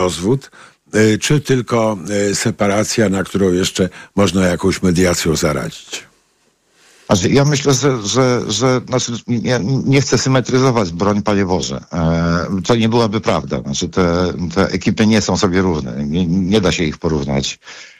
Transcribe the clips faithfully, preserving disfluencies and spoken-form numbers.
rozwód, czy tylko separacja, na którą jeszcze można jakąś mediacją zaradzić? Znaczy, ja myślę, że, że, że znaczy, ja nie chcę symetryzować, broń Panie Boże. E, to nie byłaby prawda. Znaczy, te, te ekipy nie są sobie równe. Nie, nie da się ich porównać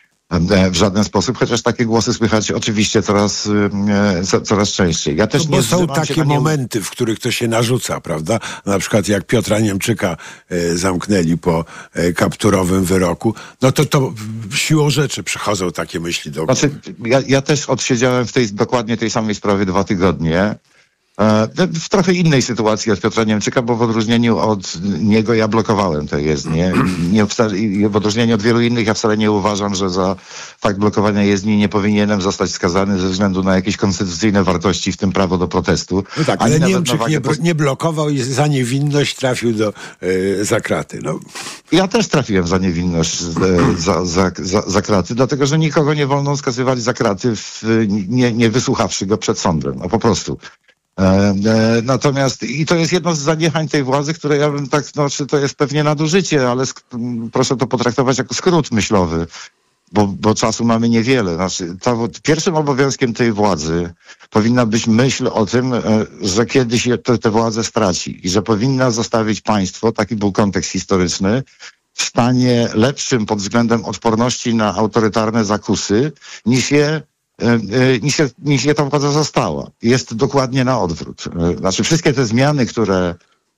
w żaden sposób, chociaż takie głosy słychać oczywiście coraz, e, coraz częściej. Ja też no bo nie są takie nie... momenty, w których to się narzuca, prawda? Na przykład jak Piotra Niemczyka e, zamknęli po e, kapturowym wyroku, no to to siłą rzeczy przychodzą takie myśli do głowy. Znaczy, ja, ja też odsiedziałem w tej dokładnie tej samej sprawie dwa tygodnie. W trochę innej sytuacji od Piotra Niemczyka, bo w odróżnieniu od niego ja blokowałem te jezdnie. Nie, w odróżnieniu od wielu innych ja wcale nie uważam, że za fakt blokowania jezdni nie powinienem zostać skazany ze względu na jakieś konstytucyjne wartości, w tym prawo do protestu. No tak, ale Niemczyk nie, nie blokował i za niewinność trafił do, yy, za kraty. No. Ja też trafiłem za niewinność yy, za, za, za, za kraty, dlatego że nikogo nie wolno skazywać za kraty, w, nie, nie wysłuchawszy go przed sądem. No po prostu. E, e, natomiast i to jest jedno z zaniechań tej władzy, które ja bym tak, no, czy to jest pewnie nadużycie, ale sk- proszę to potraktować jako skrót myślowy, bo, bo czasu mamy niewiele. Znaczy, to, pierwszym obowiązkiem tej władzy powinna być myśl o tym, e, że kiedyś tę te władzę straci i że powinna zostawić państwo, taki był kontekst historyczny, w stanie lepszym pod względem odporności na autorytarne zakusy, niż je niż się, niż się ta władza została. Jest dokładnie na odwrót. Znaczy wszystkie te zmiany, które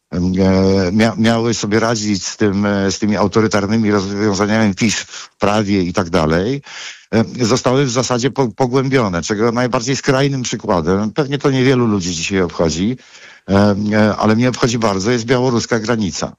mia, miały sobie radzić z, tym, z tymi autorytarnymi rozwiązaniami PiS w prawie i tak dalej, zostały w zasadzie po, pogłębione, czego najbardziej skrajnym przykładem, pewnie to niewielu ludzi dzisiaj obchodzi, ale mnie obchodzi bardzo, jest białoruska granica.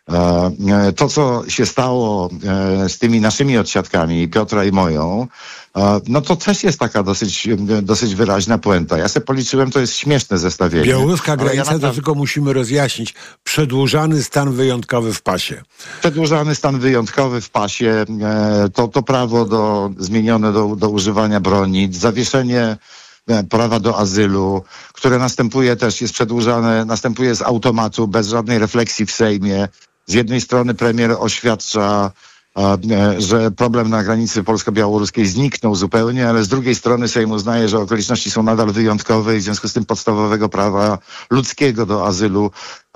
To, co się stało z tymi naszymi odsiadkami, Piotra i moją, no to też jest taka dosyć, dosyć wyraźna puenta. Ja sobie policzyłem, to jest śmieszne zestawienie. Białoruska granica, ja to naprawdę... tylko musimy rozjaśnić. Przedłużany stan wyjątkowy w pasie. Przedłużany stan wyjątkowy w pasie, to, to prawo do, zmienione do, do używania broni, zawieszenie prawa do azylu, które następuje też, jest przedłużane, następuje z automatu, bez żadnej refleksji w Sejmie. Z jednej strony premier oświadcza, że problem na granicy polsko-białoruskiej zniknął zupełnie, ale z drugiej strony Sejm uznaje, że okoliczności są nadal wyjątkowe i w związku z tym podstawowego prawa ludzkiego do azylu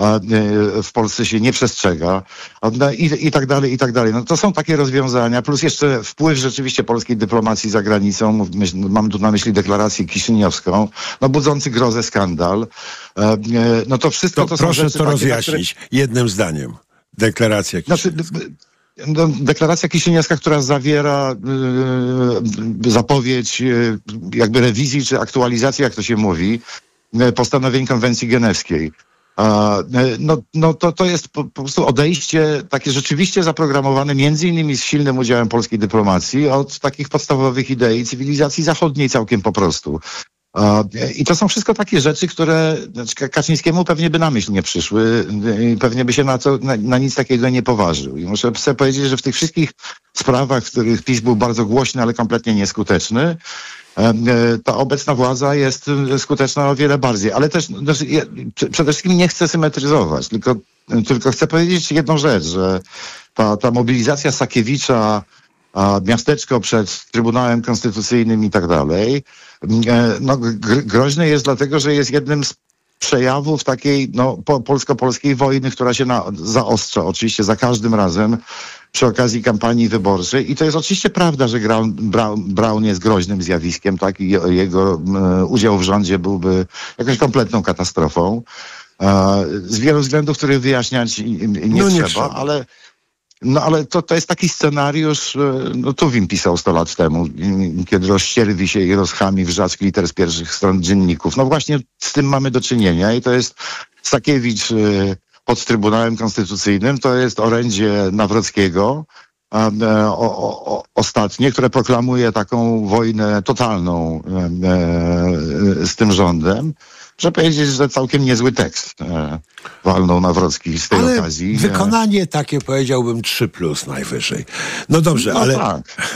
w Polsce się nie przestrzega. I, i tak dalej, i tak dalej. No to są takie rozwiązania, plus jeszcze wpływ rzeczywiście polskiej dyplomacji za granicą, mam tu na myśli deklarację kiszyniowską, no budzący grozę skandal. No to wszystko to, to są proszę rzeczy to takie, rozjaśnić które... jednym zdaniem. Deklaracja kiszyniowska. Znaczy, No, deklaracja kiszyniowska, która zawiera y, zapowiedź y, jakby rewizji czy aktualizacji, jak to się mówi, y, postanowień konwencji genewskiej. A, y, no no to, to jest po, po prostu odejście takie rzeczywiście zaprogramowane między innymi z silnym udziałem polskiej dyplomacji od takich podstawowych idei cywilizacji zachodniej całkiem po prostu. I to są wszystko takie rzeczy, które Kaczyńskiemu pewnie by na myśl nie przyszły i pewnie by się na, to, na, na nic takiego nie poważył. I muszę sobie powiedzieć, że w tych wszystkich sprawach, w których PiS był bardzo głośny, ale kompletnie nieskuteczny, ta obecna władza jest skuteczna o wiele bardziej. Ale też znaczy, ja przede wszystkim nie chcę symetryzować, tylko, tylko chcę powiedzieć jedną rzecz, że ta, ta mobilizacja Sakiewicza, a miasteczko przed Trybunałem Konstytucyjnym i tak dalej, no, groźne jest dlatego, że jest jednym z przejawów takiej no, po, polsko-polskiej wojny, która się na, zaostrza oczywiście za każdym razem przy okazji kampanii wyborczej. I to jest oczywiście prawda, że Brown, Brown, Brown jest groźnym zjawiskiem, tak, i jego um, udział w rządzie byłby jakąś kompletną katastrofą. Uh, z wielu względów, których wyjaśniać nie, nie, no nie trzeba, trzeba, ale No ale to, to jest taki scenariusz, no Tuwim pisał sto lat temu, kiedy rozścierwi się i rozchami wrzask liter z pierwszych stron dzienników. No właśnie z tym mamy do czynienia i to jest Sakiewicz pod Trybunałem Konstytucyjnym, to jest orędzie Nawrockiego, a, o, o, ostatnie, które proklamuje taką wojnę totalną e, z tym rządem. Muszę powiedzieć, że całkiem niezły tekst e, walnął Nawrocki z tej ale okazji. wykonanie takie, powiedziałbym, trzy plus najwyżej. No dobrze, no ale tak.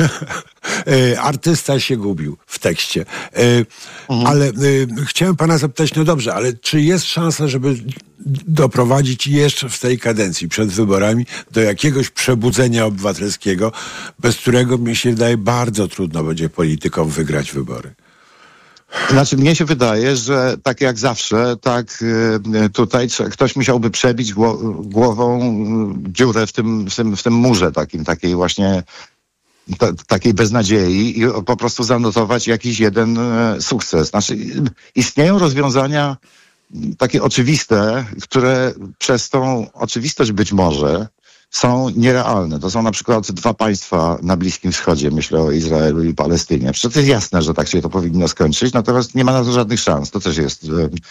artysta się gubił w tekście. Mhm. Ale chciałem pana zapytać, no dobrze, ale czy jest szansa, żeby doprowadzić jeszcze w tej kadencji, przed wyborami, do jakiegoś przebudzenia obywatelskiego, bez którego, mi się wydaje, bardzo trudno będzie politykom wygrać wybory? Znaczy, mnie się wydaje, że tak jak zawsze, tak y, tutaj ktoś musiałby przebić gło- głową dziurę w tym, w tym, w tym murze takim, takiej właśnie ta, takiej beznadziei i po prostu zanotować jakiś jeden e, sukces. Znaczy, istnieją rozwiązania takie oczywiste, które przez tą oczywistość być może są nierealne. To są na przykład dwa państwa na Bliskim Wschodzie, myślę o Izraelu i Palestynie. Przecież to jest jasne, że tak się to powinno skończyć, natomiast nie ma na to żadnych szans. To też jest,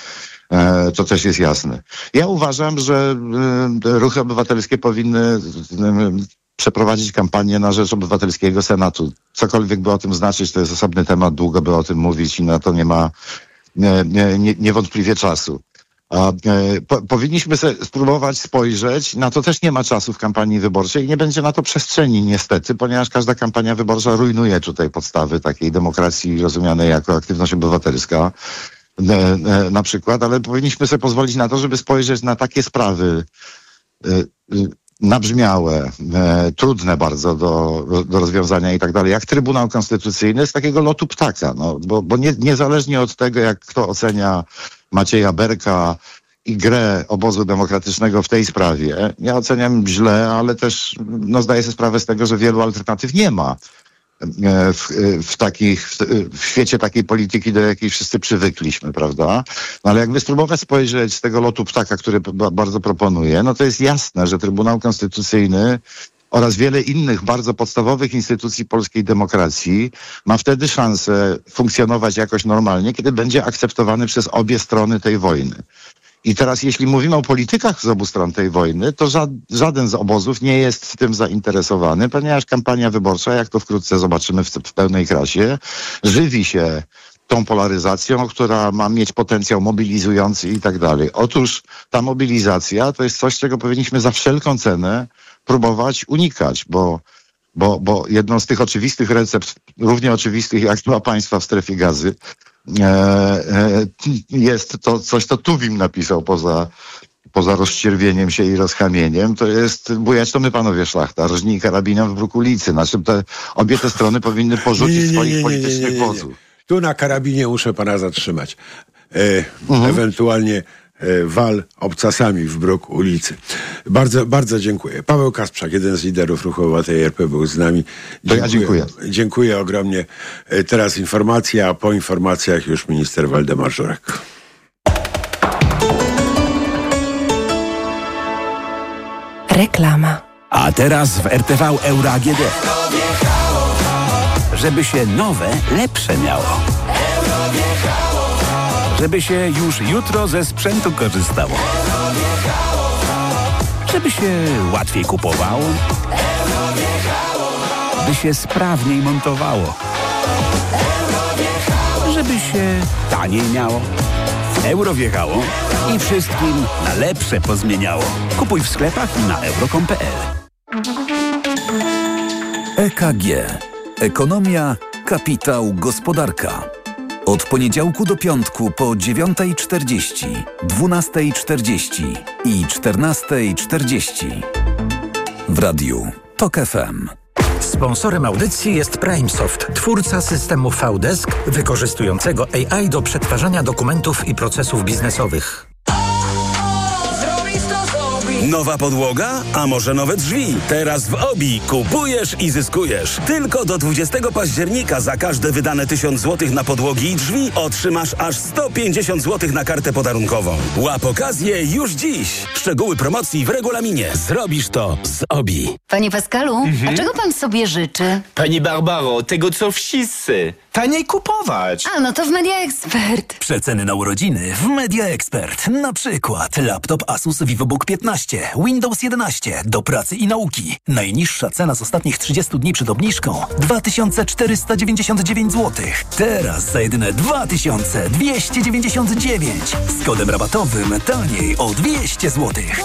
e, to też jest jasne. Ja uważam, że e, ruchy obywatelskie powinny e, przeprowadzić kampanię na rzecz Obywatelskiego Senatu. Cokolwiek by o tym znaczyć, to jest osobny temat, długo by o tym mówić i na to nie ma nie, nie, nie, niewątpliwie czasu. A, e, po, powinniśmy sobie spróbować spojrzeć, na to też nie ma czasu w kampanii wyborczej i nie będzie na to przestrzeni niestety, ponieważ każda kampania wyborcza rujnuje tutaj podstawy takiej demokracji rozumianej jako aktywność obywatelska e, e, na przykład, ale powinniśmy sobie pozwolić na to, żeby spojrzeć na takie sprawy e, e, nabrzmiałe, e, trudne bardzo do, do rozwiązania i tak dalej, jak Trybunał Konstytucyjny z takiego lotu ptaka, no, bo, bo nie, niezależnie od tego, jak kto ocenia Macieja Berka i grę obozu demokratycznego w tej sprawie, ja oceniam źle, ale też no, zdaję sobie sprawę z tego, że wielu alternatyw nie ma w, w, takich, w świecie takiej polityki, do jakiej wszyscy przywykliśmy, prawda? No ale jakby spróbować spojrzeć z tego lotu ptaka, który bardzo proponuję, no to jest jasne, że Trybunał Konstytucyjny oraz wiele innych bardzo podstawowych instytucji polskiej demokracji ma wtedy szansę funkcjonować jakoś normalnie, kiedy będzie akceptowany przez obie strony tej wojny. I teraz jeśli mówimy o politykach z obu stron tej wojny, to ża- żaden z obozów nie jest tym zainteresowany, ponieważ kampania wyborcza, jak to wkrótce zobaczymy w, w pełnej krasie, żywi się tą polaryzacją, która ma mieć potencjał mobilizujący i tak dalej. Otóż ta mobilizacja to jest coś, czego powinniśmy za wszelką cenę próbować unikać, bo, bo, bo jedną z tych oczywistych recept, równie oczywistych jak dla państwa w strefie gazy, e, e, jest to coś, co Tuwim napisał poza, poza rozścierwieniem się i rozchamieniem, to jest bujać to my, panowie szlachta, rożnij karabinem w bruku ulicy. Znaczy te, obie te strony powinny porzucić nie, nie, swoich nie, nie, politycznych nie, nie, nie. wodzów. Tu na karabinie muszę pana zatrzymać. E, Mhm. Ewentualnie e, wal obcasami w bruk ulicy. Bardzo, bardzo dziękuję. Paweł Kasprzak, jeden z liderów Ruchu Obywateli R P, był z nami. To ja dziękuję. Dziękuję ogromnie. E, teraz informacja, a po informacjach już minister Waldemar Żurek. Reklama. A teraz w R T V Euro A G D. Żeby się nowe, lepsze miało. Żeby się już jutro ze sprzętu korzystało. Żeby się łatwiej kupowało. By się sprawniej montowało. Żeby się taniej miało. Euro wjechało i wszystkim na lepsze pozmieniało. Kupuj w sklepach i na euro kropka com kropka pe el. E K G. Ekonomia, kapitał, gospodarka. Od poniedziałku do piątku po dziewiąta czterdzieści, dwunasta czterdzieści i czternasta czterdzieści. W radiu TOK F M. Sponsorem audycji jest PrimeSoft, twórca systemu V-Desk wykorzystującego A I do przetwarzania dokumentów i procesów biznesowych. Nowa podłoga? A może nowe drzwi? Teraz w Obi kupujesz i zyskujesz. Tylko do dwudziestego października za każde wydane tysiąc złotych na podłogi i drzwi otrzymasz aż sto pięćdziesiąt złotych na kartę podarunkową. Łap okazję już dziś. Szczegóły promocji w regulaminie. Zrobisz to z Obi. Panie Pascalu, Mhm. a czego pan sobie życzy? Pani Barbaro, tego co wszyscy. Taniej kupować. A, no to w Media Expert. Przeceny na urodziny w Media Expert. Na przykład laptop Asus VivoBook piętnaście jedenaście, Windows jedenaście do pracy i nauki. Najniższa cena z ostatnich trzydziestu dni przed obniżką dwa tysiące czterysta dziewięćdziesiąt dziewięć złotych. Teraz za jedyne dwa tysiące dwieście dziewięćdziesiąt dziewięć. Z kodem rabatowym taniej o dwieście złotych.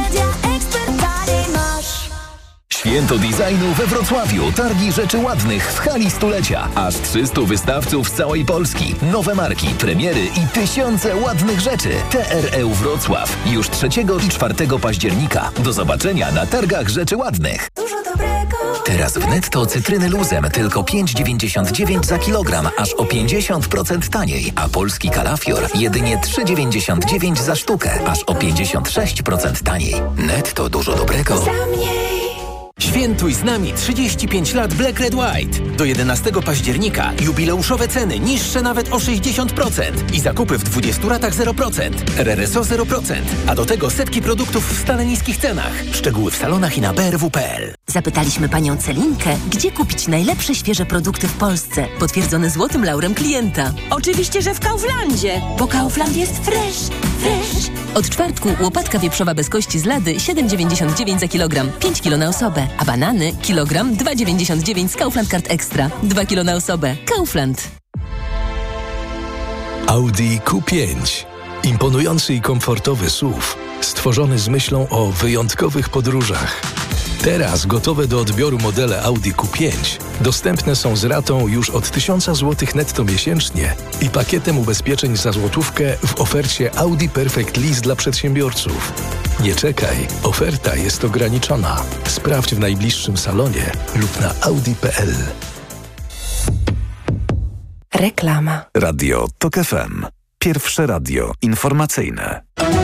Święto designu we Wrocławiu. Targi rzeczy ładnych w hali stulecia. Aż trzystu wystawców z całej Polski. Nowe marki, premiery i tysiące ładnych rzeczy. T R E Wrocław. Już trzeciego i czwartego października. Do zobaczenia na targach rzeczy ładnych. Dużo dobrego. Teraz w Netto cytryny luzem tylko pięć dziewięćdziesiąt dziewięć za kilogram, aż o pięćdziesiąt procent taniej. A polski kalafior jedynie trzy dziewięćdziesiąt dziewięć za sztukę, aż o pięćdziesiąt sześć procent taniej. Netto dużo dobrego. Za mniej. Świętuj z nami trzydzieści pięć lat Black Red White. Do jedenastego października jubileuszowe ceny niższe nawet o sześćdziesiąt procent i zakupy w dwudziestu ratach zero procent. R R S O zero procent. A do tego setki produktów w stale niskich cenach. Szczegóły w salonach i na b r w kropka p l. Zapytaliśmy panią Celinkę, gdzie kupić najlepsze świeże produkty w Polsce. Potwierdzone złotym laurem klienta. Oczywiście, że w Kauflandzie. Bo Kaufland jest fresh, fresh. Od czwartku łopatka wieprzowa bez kości z lady siedem dziewięćdziesiąt dziewięć za kilogram, pięć kilo na osobę. A banany kilogram dwa dziewięćdziesiąt dziewięć z Kaufland Card Extra. dwa kilo na osobę. Kaufland. Audi Q pięć. Imponujący i komfortowy S U V, stworzony z myślą o wyjątkowych podróżach. Teraz gotowe do odbioru modele Audi Q pięć dostępne są z ratą już od tysiąc złotych netto miesięcznie i pakietem ubezpieczeń za złotówkę w ofercie Audi Perfect Lease dla przedsiębiorców. Nie czekaj, oferta jest ograniczona. Sprawdź w najbliższym salonie lub na audi kropka p l. Reklama. Radio TOK F M. Pierwsze radio informacyjne.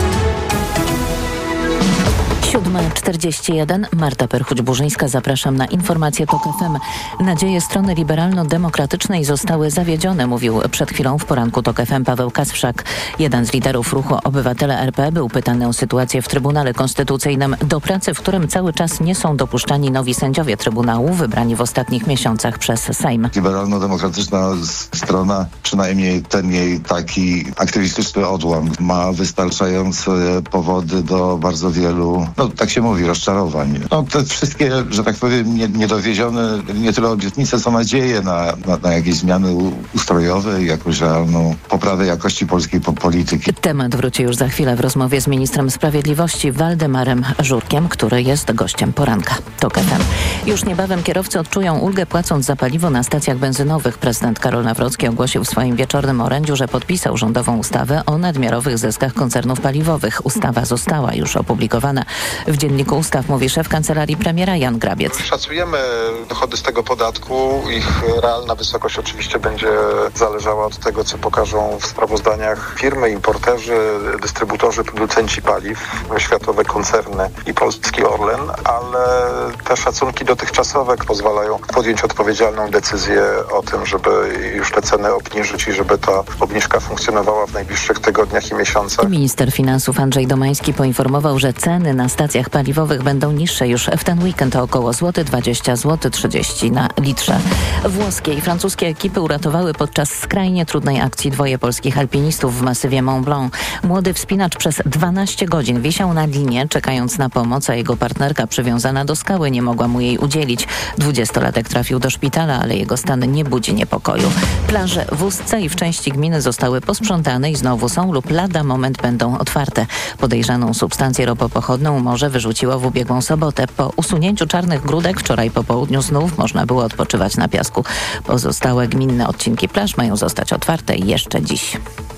siódma czterdzieści jeden. Marta Perchuć-Burzyńska. Zapraszam na informację TOK F M. Nadzieje strony liberalno-demokratycznej zostały zawiedzione, mówił przed chwilą w poranku TOK F M Paweł Kasprzyk. Jeden z liderów ruchu Obywatele R P był pytany o sytuację w Trybunale Konstytucyjnym, do pracy w którym cały czas nie są dopuszczani nowi sędziowie Trybunału, wybrani w ostatnich miesiącach przez Sejm. Liberalno-demokratyczna strona, przynajmniej ten jej taki aktywistyczny odłam, ma wystarczające powody do bardzo wielu, no tak się mówi, rozczarowań. No te wszystkie, że tak powiem, nie, niedowiezione, nie tyle obietnice, co nadzieje na, na, na jakieś zmiany ustrojowe i jakąś realną poprawę jakości polskiej polityki. Temat wróci już za chwilę w rozmowie z ministrem sprawiedliwości Waldemarem Żurkiem, który jest gościem poranka TOK F M. Już niebawem kierowcy odczują ulgę, płacąc za paliwo na stacjach benzynowych. Prezydent Karol Nawrocki ogłosił w swoim wieczornym orędziu, że podpisał rządową ustawę o nadmiarowych zyskach koncernów paliwowych. Ustawa została już opublikowana. W Dzienniku Ustaw mówi szef Kancelarii Premiera Jan Grabiec. Szacujemy dochody z tego podatku. Ich realna wysokość oczywiście będzie zależała od tego, co pokażą w sprawozdaniach firmy, importerzy, dystrybutorzy, producenci paliw, światowe koncerny i polski Orlen, ale te szacunki dotychczasowe pozwalają podjąć odpowiedzialną decyzję o tym, żeby już te ceny obniżyć i żeby ta obniżka funkcjonowała w najbliższych tygodniach i miesiącach. Minister finansów Andrzej Domański poinformował, że ceny na stacjach paliwowych będą niższe już w ten weekend o około złoty dwadzieścia, złoty trzydzieści na litrze. Włoskie i francuskie ekipy uratowały podczas skrajnie trudnej akcji dwoje polskich alpinistów w masywie Mont Blanc. Młody wspinacz przez dwanaście godzin wisiał na linie, czekając na pomoc, a jego partnerka przywiązana do skały nie mogła mu jej udzielić. Dwudziestolatek trafił do szpitala, ale jego stan nie budzi niepokoju. Plaże w Ustce i w części gminy zostały posprzątane i znowu są lub lada moment będą otwarte. Podejrzaną substancję ropopochodną morze wyrzuciło w ubiegłą sobotę. Po usunięciu czarnych grudek wczoraj po południu znów można było odpoczywać na piasku. Pozostałe gminne odcinki plaż mają zostać otwarte jeszcze dziś.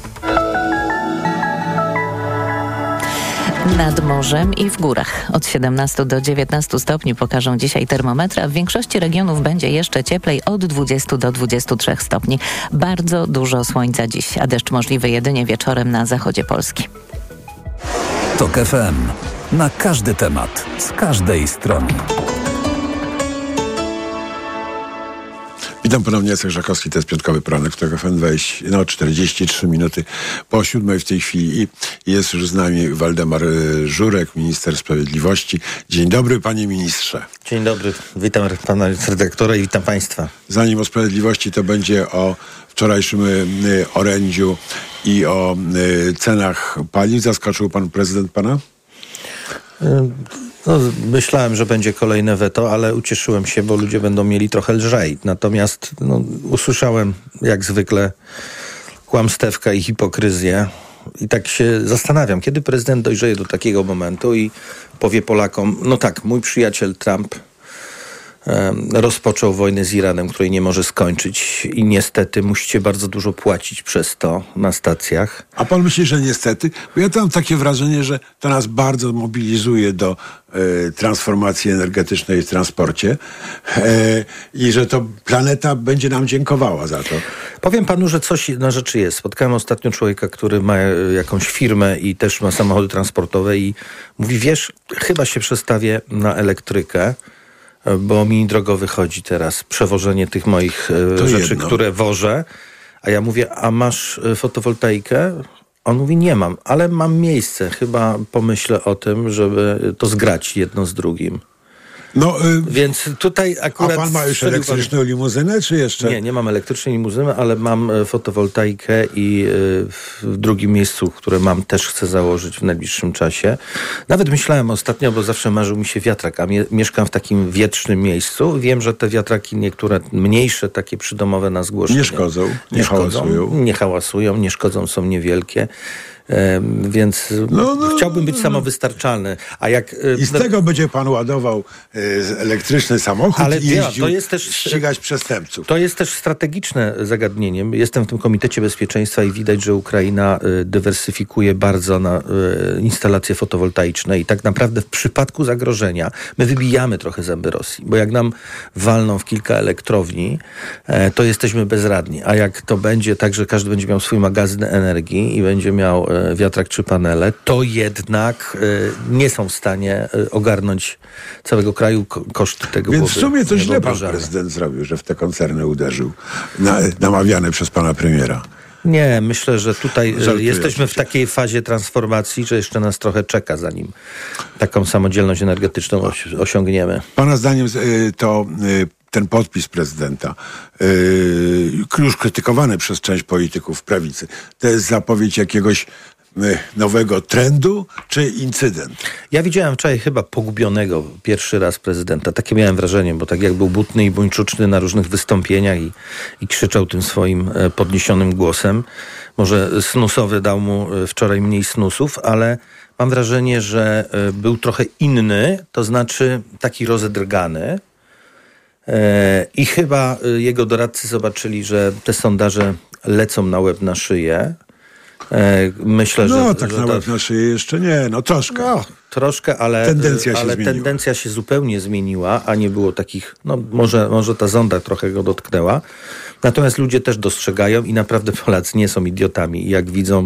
Nad morzem i w górach. Od siedemnastu do dziewiętnastu stopni pokażą dzisiaj termometry, a w większości regionów będzie jeszcze cieplej od dwudziestu do dwudziestu trzech stopni. Bardzo dużo słońca dziś, a deszcz możliwy jedynie wieczorem na zachodzie Polski. TOK F M. Na każdy temat, z każdej strony. Witam ponownie, Jacek Żakowski, to jest piątkowy poranek w TOK F M, dwadzieścia, no czterdzieści trzy minuty po siódmej w tej chwili i jest już z nami Waldemar Żurek, minister sprawiedliwości. Dzień dobry, panie ministrze. Dzień dobry, witam pana redaktora i witam państwa. Zanim o sprawiedliwości, to będzie o wczorajszym y, orędziu i o y, cenach paliw. Zaskoczył pan prezydent pana? No, myślałem, że będzie kolejne weto, ale ucieszyłem się, bo ludzie będą mieli trochę lżej. Natomiast no, usłyszałem jak zwykle kłamstewka i hipokryzję. I tak się zastanawiam, kiedy prezydent dojrzeje do takiego momentu i powie Polakom, no tak, mój przyjaciel Trump um, rozpoczął wojnę z Iranem, której nie może skończyć i niestety musicie bardzo dużo płacić przez to na stacjach. A pan myśli, że niestety? Bo ja mam takie wrażenie, że to nas bardzo mobilizuje do e, transformacji energetycznej w transporcie e, i że to planeta będzie nam dziękowała za to. Powiem panu, że coś na rzeczy jest. Spotkałem ostatnio człowieka, który ma jakąś firmę i też ma samochody transportowe i mówi, wiesz, chyba się przestawię na elektrykę, bo mi drogo wychodzi teraz przewożenie tych moich to rzeczy, jedno. które wożę. A ja mówię, a masz fotowoltaikę? On mówi, nie mam, ale mam miejsce. Chyba pomyślę o tym, żeby to zgrać jedno z drugim. No, y, Więc tutaj akurat... A pan ma już elektryczną pan... limuzynę, czy jeszcze? Nie, nie mam elektrycznej limuzyny, ale mam fotowoltaikę i y, w drugim miejscu, które mam, też chcę założyć w najbliższym czasie. Nawet myślałem ostatnio, bo zawsze marzył mi się wiatrak, a mie- mieszkam w takim wietrznym miejscu. Wiem, że te wiatraki, niektóre mniejsze, takie przydomowe na zgłoszenie. Nie szkodzą, nie, nie hałasują. Szkodzą, nie hałasują, nie szkodzą, są niewielkie. E, więc no, no, chciałbym być samowystarczalny. A jak, e, I z tego będzie pan ładował e, elektryczny samochód ale i jeździł, to jest też, ścigać przestępców. To jest też strategiczne zagadnienie. Jestem w tym Komitecie Bezpieczeństwa i widać, że Ukraina e, dywersyfikuje bardzo na e, instalacje fotowoltaiczne i tak naprawdę w przypadku zagrożenia my wybijamy trochę zęby Rosji, bo jak nam walną w kilka elektrowni, e, to jesteśmy bezradni. A jak to będzie tak, że każdy będzie miał swój magazyn energii i będzie miał wiatrak czy panele, to jednak y, nie są w stanie y, ogarnąć całego kraju ko- koszty tego. Więc w sumie to źle pan prezydent zrobił, że w te koncerny uderzył, na, namawiany przez pana premiera. Nie, myślę, że tutaj Żartuję jesteśmy w takiej fazie transformacji, że jeszcze nas trochę czeka, zanim taką samodzielność energetyczną osi- osiągniemy. Pana zdaniem y, to y, ten podpis prezydenta, yy, już krytykowany przez część polityków prawicy, to jest zapowiedź jakiegoś yy, nowego trendu, czy incydent? Ja widziałem wczoraj chyba pogubionego pierwszy raz prezydenta. Takie miałem wrażenie, bo tak jak był butny i buńczuczny na różnych wystąpieniach i, i krzyczał tym swoim e, podniesionym głosem. Może snusowy dał mu wczoraj mniej snusów, ale mam wrażenie, że e, był trochę inny, to znaczy taki rozedrgany. I chyba jego doradcy zobaczyli, że te sondaże lecą na łeb na szyję. Myślę, no, że... No tak że na łeb to... na szyję jeszcze nie, no troszkę. No, troszkę, ale, tendencja, się ale tendencja się zupełnie zmieniła, a nie było takich... No może, może ta zonda trochę go dotknęła. Natomiast ludzie też dostrzegają i naprawdę Polacy nie są idiotami. I jak widzą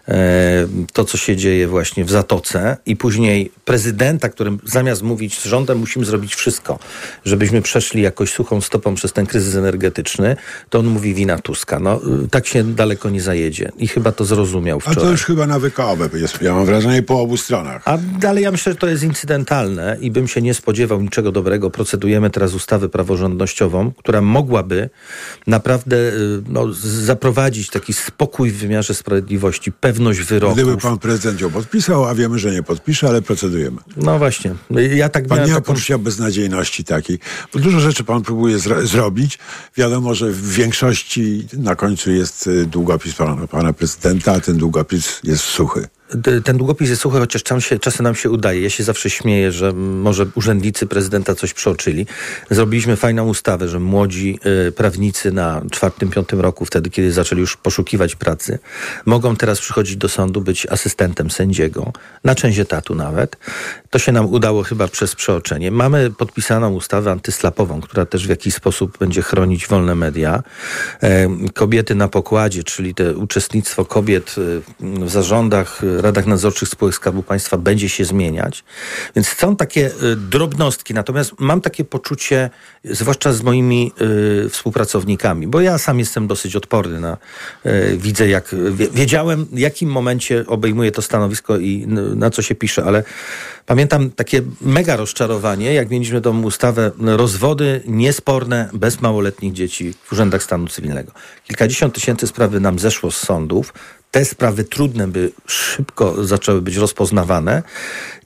e, to, co się dzieje właśnie w Zatoce i później prezydenta, którym zamiast mówić z rządem musimy zrobić wszystko, żebyśmy przeszli jakoś suchą stopą przez ten kryzys energetyczny, to on mówi wina Tuska. No tak się daleko nie zajedzie. I chyba to zrozumiał wczoraj. A to już chyba nawykowe jest, ja mam wrażenie, po obu stronach. A dalej ja myślę, że to jest incydentalne i bym się nie spodziewał niczego dobrego. Procedujemy teraz ustawę praworządnościową, która mogłaby na naprawdę no, zaprowadzić taki spokój w wymiarze sprawiedliwości, pewność wyroków. Gdyby pan prezydent ją podpisał, a wiemy, że nie podpisze, ale procedujemy. No właśnie. Ja tak pan nie ma taką... poczucia beznadziejności takiej, bo dużo rzeczy pan próbuje zro- zrobić. Wiadomo, że w większości na końcu jest długopis pana, pana prezydenta, a ten długopis jest suchy. Ten długopis jest suchy, chociaż czasem, się, czasem nam się udaje. Ja się zawsze śmieję, że może urzędnicy prezydenta coś przeoczyli. Zrobiliśmy fajną ustawę, że młodzi y, prawnicy na czwartym, piątym roku, wtedy kiedy zaczęli już poszukiwać pracy, mogą teraz przychodzić do sądu, być asystentem sędziego, na część etatu nawet. To się nam udało chyba przez przeoczenie. Mamy podpisaną ustawę antyslapową, która też w jakiś sposób będzie chronić wolne media. E, kobiety na pokładzie, czyli te uczestnictwo kobiet w zarządach, radach nadzorczych spółek Skarbu Państwa będzie się zmieniać. Więc są takie y, drobnostki. Natomiast mam takie poczucie, zwłaszcza z moimi y, współpracownikami, bo ja sam jestem dosyć odporny na... Y, widzę, jak... Wie, wiedziałem, w jakim momencie obejmuję to stanowisko i n, na co się pisze, ale pamiętam takie mega rozczarowanie, jak mieliśmy tą ustawę rozwody niesporne bez małoletnich dzieci w urzędach stanu cywilnego. Kilkadziesiąt tysięcy sprawy nam zeszło z sądów. Te sprawy trudne by szybko zaczęły być rozpoznawane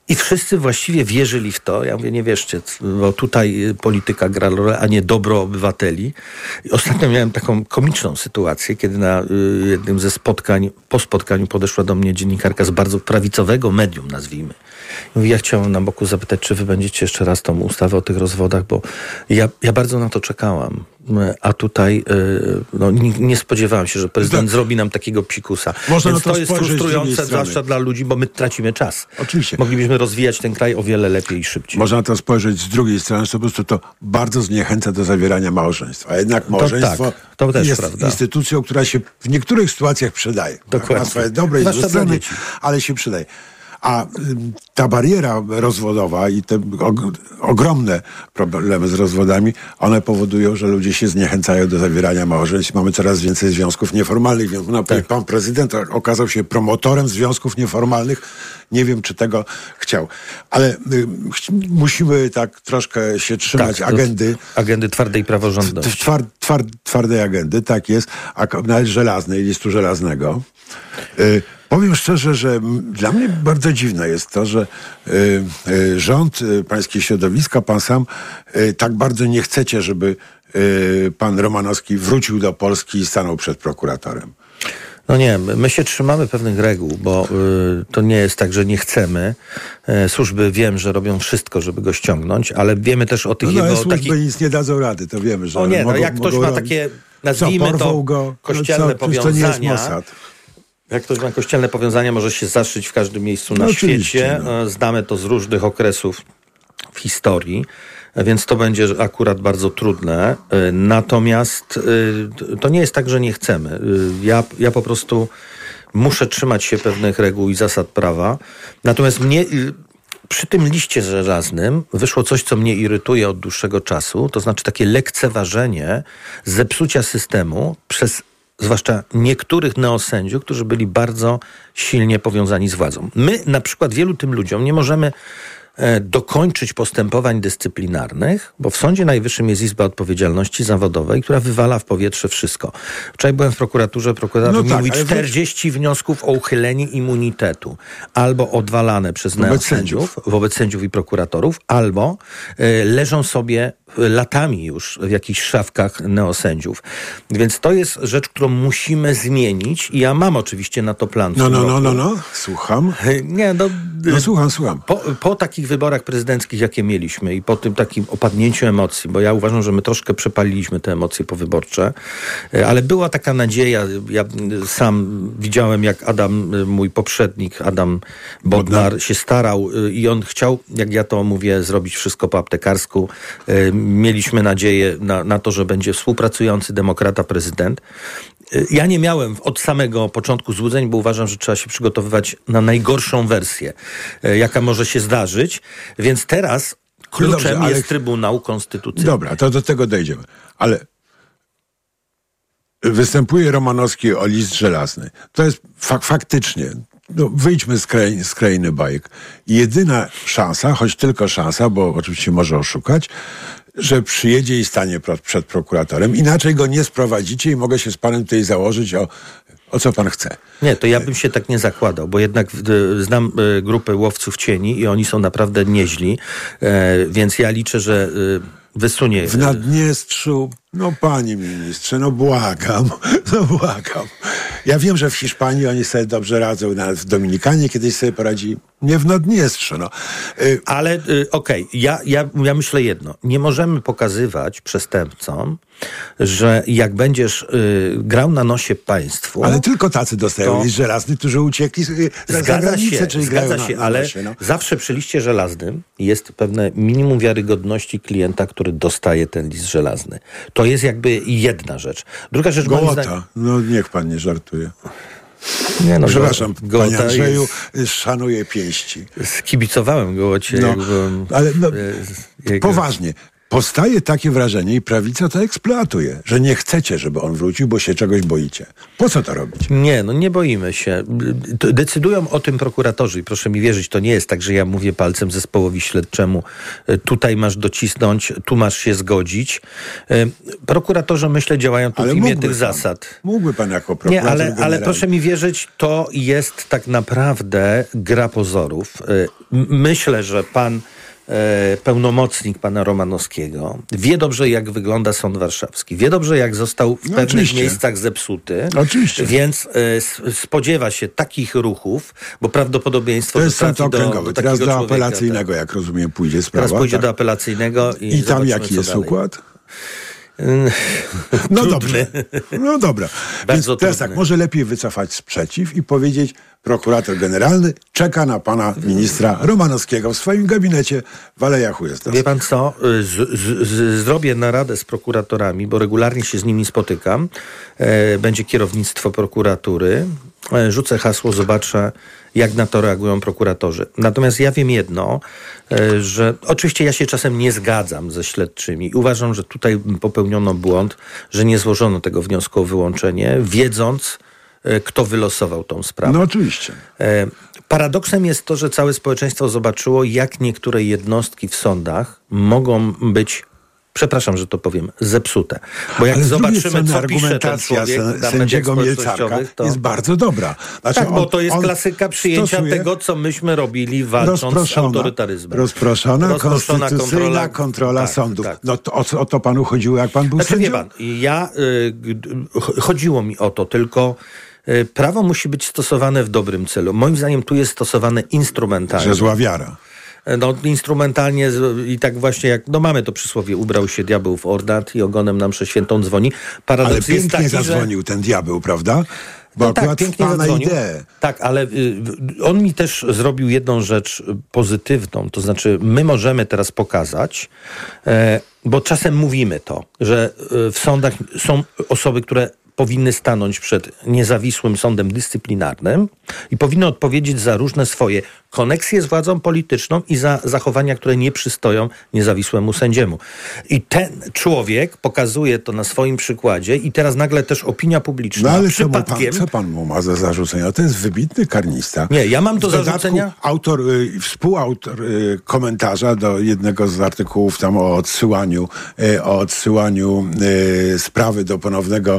I wszyscy właściwie wierzyli w to. Ja mówię, nie wierzcie, bo tutaj polityka gra rolę, a nie dobro obywateli. I ostatnio miałem taką komiczną sytuację, kiedy na y, jednym ze spotkań, po spotkaniu podeszła do mnie dziennikarka z bardzo prawicowego medium, nazwijmy. I mówi, ja chciałem na boku zapytać, czy wy będziecie jeszcze raz tą ustawę o tych rozwodach, bo ja, ja bardzo na to czekałam. A tutaj y, no, nie, nie spodziewałem się, że prezydent tak. zrobi nam takiego psikusa. Można Więc to, to jest frustrujące, zwłaszcza dla ludzi, bo my tracimy czas. Oczywiście. Moglibyśmy rozwijać ten kraj o wiele lepiej i szybciej. Można to spojrzeć z drugiej strony, że po prostu to bardzo zniechęca do zawierania małżeństwa. A jednak małżeństwo to tak, to też jest prawda. instytucją, która się w niektórych sytuacjach przydaje. Dokładnie. Ma swoje dobre i złe strony, ale się przydaje. A y, ta bariera rozwodowa i te og- ogromne problemy z rozwodami, one powodują, że ludzie się zniechęcają do zawierania małżeństw. Mamy coraz więcej związków nieformalnych. Więc no, tak. Pan prezydent okazał się promotorem związków nieformalnych. Nie wiem, czy tego chciał. Ale y, ch- musimy tak troszkę się trzymać tak, agendy. Agendy twardej praworządności. Twar, twar, twardej agendy, tak jest. A nawet żelaznej, listu żelaznego. Y, Powiem szczerze, że dla mnie bardzo dziwne jest to, że y, y, rząd, y, pańskie środowiska, pan sam y, tak bardzo nie chcecie, żeby y, pan Romanowski wrócił do Polski i stanął przed prokuratorem. No nie, my się trzymamy pewnych reguł, bo y, to nie jest tak, że nie chcemy. Y, służby wiem, że robią wszystko, żeby go ściągnąć, ale wiemy też o tych no, no, jego służby takich... nic nie dadzą rady, to wiemy, że O nie, mogą, no jak ktoś ma robić. takie, nazwijmy co, to, go? kościelne no, co, powiązania... To nie jest Mossad. Jak ktoś ma kościelne powiązania, może się zaszyć w każdym miejscu na no, świecie. No. Znamy to z różnych okresów w historii, więc to będzie akurat bardzo trudne. Natomiast to nie jest tak, że nie chcemy. Ja, ja po prostu muszę trzymać się pewnych reguł i zasad prawa. Natomiast mnie... Przy tym liście żelaznym wyszło coś, co mnie irytuje od dłuższego czasu, to znaczy takie lekceważenie zepsucia systemu przez zwłaszcza niektórych neosędziów, którzy byli bardzo silnie powiązani z władzą. My na przykład wielu tym ludziom nie możemy e, dokończyć postępowań dyscyplinarnych, bo w Sądzie Najwyższym jest Izba Odpowiedzialności Zawodowej, która wywala w powietrze wszystko. Wczoraj byłem w prokuraturze, prokurator no tak, mówi czterdzieści wy... wniosków o uchylenie immunitetu, albo odwalane przez wobec neosędziów, sędziów. wobec sędziów i prokuratorów, albo e, leżą sobie latami już w jakichś szafkach neosędziów. Więc to jest rzecz, którą musimy zmienić i ja mam oczywiście na to plan. No, no, roku. no, no, no, słucham. Nie, no, no słucham, słucham. Po, po takich wyborach prezydenckich, jakie mieliśmy i po tym takim opadnięciu emocji, bo ja uważam, że my troszkę przepaliliśmy te emocje powyborcze, ale była taka nadzieja, ja sam widziałem, jak Adam, mój poprzednik, Adam Bodnar, Bodnar. się starał i on chciał, jak ja to mówię, zrobić wszystko po aptekarsku. Mieliśmy nadzieję na, na to, że będzie współpracujący demokrata prezydent. Ja nie miałem od samego początku złudzeń, bo uważam, że trzeba się przygotowywać na najgorszą wersję, jaka może się zdarzyć. Więc teraz kluczem no dobrze, ale... jest Trybunał Konstytucyjny. Dobra, to do tego dojdziemy. Ale występuje Romanowski o list żelazny. To jest fak- faktycznie... No, wyjdźmy z, krain, z krainy bajek. Jedyna szansa, choć tylko szansa, bo oczywiście może oszukać, że przyjedzie i stanie pro, przed prokuratorem. Inaczej go nie sprowadzicie i mogę się z panem tutaj założyć o, o co pan chce. Nie, to ja bym się tak nie zakładał, bo jednak y, znam y, grupę łowców cieni i oni są naprawdę nieźli, y, więc ja liczę, że y, wysunie... W Naddniestrzu, no panie ministrze, no błagam, no błagam. Ja wiem, że w Hiszpanii oni sobie dobrze radzą, nawet w Dominikanie kiedyś sobie poradzi, nie w Naddniestrzu, no. Y- Ale y, okej, okay. ja, ja, ja myślę jedno. Nie możemy pokazywać przestępcom, że jak będziesz y, grał na nosie państwu... Ale tylko tacy dostają to... list żelazny, którzy uciekli y, za zgadza granicę, się, czyli zgadza grają się, na, na ale nosie, no. zawsze przy liście żelaznym jest pewne minimum wiarygodności klienta, który dostaje ten list żelazny. To jest jakby jedna rzecz. Druga rzecz... Gołota. Zdaniem... No niech pan nie żartuje. Nie, no, Przepraszam, Gołota panie Andrzeju, jest... szanuję pięści. Skibicowałem Gołocie. No, jakby, ale no, jego... poważnie. powstaje takie wrażenie i prawica to eksploatuje, że nie chcecie, żeby on wrócił, bo się czegoś boicie. Po co to robić? Nie, no nie boimy się. Decydują o tym prokuratorzy i proszę mi wierzyć, to nie jest tak, że ja mówię palcem zespołowi śledczemu, tutaj masz docisnąć, tu masz się zgodzić. Prokuratorzy, myślę, działają tu w imię tych pan, zasad. Mógłby pan jako prokurator Nie, ale, generalny. ale proszę mi wierzyć, to jest tak naprawdę gra pozorów. Myślę, że pan e, pełnomocnik pana Romanowskiego wie dobrze, jak wygląda Sąd Warszawski. Wie dobrze, jak został w no pewnych oczywiście. miejscach zepsuty. Oczywiście. Więc e, spodziewa się takich ruchów, bo prawdopodobieństwo, to jest że sąd trafi do, okręgowy. do Teraz do człowieka, apelacyjnego, tak. jak rozumiem, pójdzie sprawa. Teraz pójdzie tak? do apelacyjnego i, I tam jaki jest dalej. układ? No dobrze. No dobra. Więc teraz tak, może lepiej wycofać sprzeciw i powiedzieć, prokurator generalny czeka na pana ministra Romanowskiego w swoim gabinecie w Alejach Ujazdowskich. Wie pan co? Z, z, z, zrobię naradę z prokuratorami, bo regularnie się z nimi spotykam. E, będzie kierownictwo prokuratury. E, rzucę hasło, zobaczę, jak na to reagują prokuratorzy. Natomiast ja wiem jedno, e, że oczywiście ja się czasem nie zgadzam ze śledczymi. Uważam, że tutaj popełniono błąd, że nie złożono tego wniosku o wyłączenie, wiedząc, kto wylosował tą sprawę. No oczywiście. E, paradoksem jest to, że całe społeczeństwo zobaczyło, jak niektóre jednostki w sądach mogą być, przepraszam, że to powiem, zepsute. Bo jak ale zobaczymy, co pisze ten argumentacja człowiek na sędziego mediach Mielcarka społecznościowych, to... jest bardzo dobra. Znaczy tak, bo on, to jest klasyka przyjęcia stosuje... tego, co myśmy robili walcząc z autorytaryzmem. Rozproszona, Rozproszona konstytucyjna kontrola, kontrola tak, sądów. Tak. No to o, o to panu chodziło, jak pan był znaczy, sędzią? wie pan, ja, y, chodziło mi o to, tylko prawo musi być stosowane w dobrym celu. Moim zdaniem tu jest stosowane instrumentalnie. Że zła wiara. No instrumentalnie i tak właśnie jak, no mamy to przysłowie, ubrał się diabeł w ornat i ogonem nam przeświętą dzwoni. Paradoks ale jest pięknie taki, zadzwonił że... ten diabeł, prawda? Bo no tak, akurat pięknie pana zadzwonił. ideę. Tak, ale y, on mi też zrobił jedną rzecz pozytywną, to znaczy my możemy teraz pokazać, e, bo czasem mówimy to, że y, w sądach są osoby, które powinny stanąć przed niezawisłym sądem dyscyplinarnym i powinny odpowiedzieć za różne swoje koneksje z władzą polityczną i za zachowania, które nie przystoją niezawisłemu sędziemu. I ten człowiek pokazuje to na swoim przykładzie i teraz nagle też opinia publiczna no ale przypadkiem... pan, co pan mu ma za zarzucenia? To jest wybitny karnista. Nie, ja mam do w dodatku zarzucenia... autor, y, współautor y, komentarza do jednego z artykułów tam o odsyłaniu, y, o odsyłaniu y, sprawy do ponownego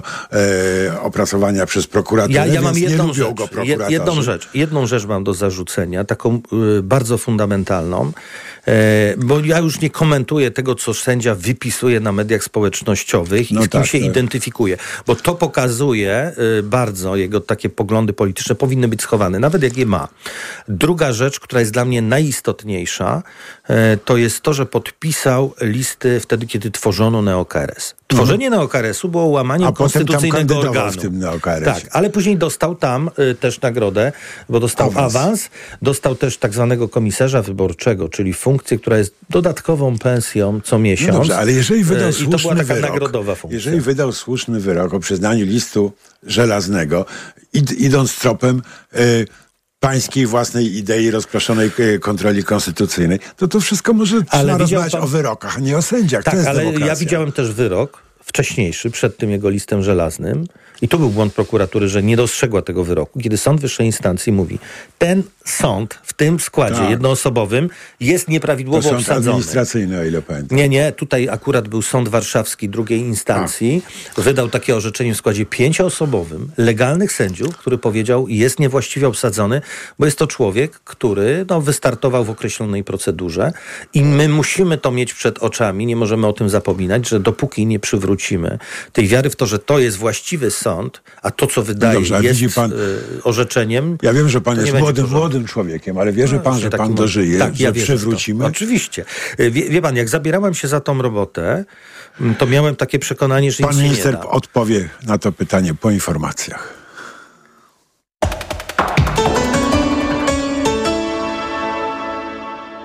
y, opracowania przez prokuraturę, Ja, ja mam więc jedną nie lubią rzecz, go prokuratorzy. jedną rzecz, jedną rzecz mam do zarzucenia, taką y, bardzo fundamentalną, y, bo ja już nie komentuję tego, co sędzia wypisuje na mediach społecznościowych i No z kim tak, się tak. identyfikuje, bo to pokazuje y, bardzo, jego takie poglądy polityczne powinny być schowane, nawet jak je ma. Druga rzecz, która jest dla mnie najistotniejsza, y, to jest to, że podpisał listy wtedy, kiedy tworzono Neo-K R S. Tworzenie mhm. Neo-K R S u było łamaniem A potem tam konstytucyjnego kandydował organu. w tym Neo-K R S ie. Tak, ale później dostał tam y, też nagrodę, bo dostał awans. awans, dostał też tak zwanego komisarza wyborczego, czyli funkcję, która jest dodatkową pensją co miesiąc. No dobrze, ale jeżeli wydał y, słuszny I to była taka wyrok, nagrodowa funkcja. jeżeli wydał słuszny wyrok o przyznaniu listu żelaznego, id, idąc tropem y, pańskiej własnej idei rozproszonej y, kontroli konstytucyjnej, to to wszystko może trzeba rozmawiać pan... o wyrokach, a nie o sędziach. Tak, to jest ale demokracja. ja widziałem też wyrok wcześniejszy, przed tym jego listem żelaznym i to był błąd prokuratury, że nie dostrzegła tego wyroku, kiedy sąd wyższej instancji mówi, ten sąd w tym składzie tak. jednoosobowym jest nieprawidłowo to sąd obsadzony. administracyjny, o ile pamiętam. Nie, nie, tutaj akurat był sąd warszawski drugiej instancji, a. wydał takie orzeczenie w składzie pięcioosobowym, legalnych sędziów, który powiedział, jest niewłaściwie obsadzony, bo jest to człowiek, który no, wystartował w określonej procedurze i my musimy to mieć przed oczami, nie możemy o tym zapominać, że dopóki nie przywrócimy tej wiary w to, że to jest właściwy sąd, a to, co wydaje, no dobrze, jest pan, y, orzeczeniem... Ja wiem, że pan jest młodym, młodym człowiekiem, ale wierzy pan, no, że pan dożyje, tak, że ja przywrócimy? Oczywiście. Wie, wie pan, jak zabierałem się za tą robotę, to miałem takie przekonanie, że pan nic minister nie da. odpowie na to pytanie po informacjach.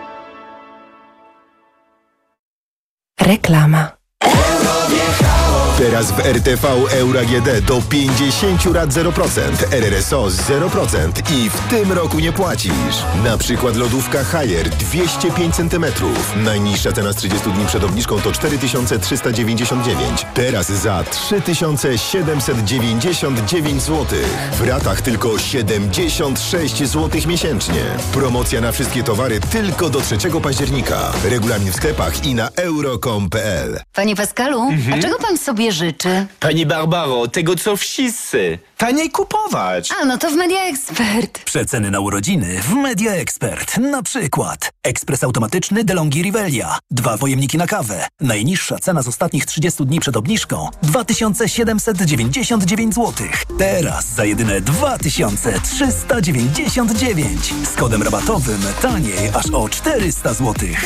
Reklama. Teraz w R T V Euro A G D do pięćdziesiąt rat zero procent, R R S O zero procent i w tym roku nie płacisz. Na przykład lodówka Haier dwieście pięć centymetrów. Najniższa cena z trzydziestu dni przed obniżką to cztery tysiące trzysta dziewięćdziesiąt dziewięć. Teraz za trzy tysiące siedemset dziewięćdziesiąt dziewięć złotych. W ratach tylko siedemdziesiąt sześć złotych miesięcznie. Promocja na wszystkie towary tylko do trzeciego października. Regulamin w sklepach i na euro kropka com kropka p l. Panie Pascalu, Mhm. a czego pan sobie życzy? Pani Barbaro, tego co wszyscy. Taniej kupować. A, no to w Media Expert. Przeceny na urodziny w Media Expert. Na przykład ekspres automatyczny DeLonghi Rivelia. Dwa pojemniki na kawę. Najniższa cena z ostatnich trzydziestu dni przed obniżką dwa tysiące siedemset dziewięćdziesiąt dziewięć złotych. Teraz za jedyne dwa tysiące trzysta dziewięćdziesiąt dziewięć. Z kodem rabatowym taniej aż o czterysta złotych.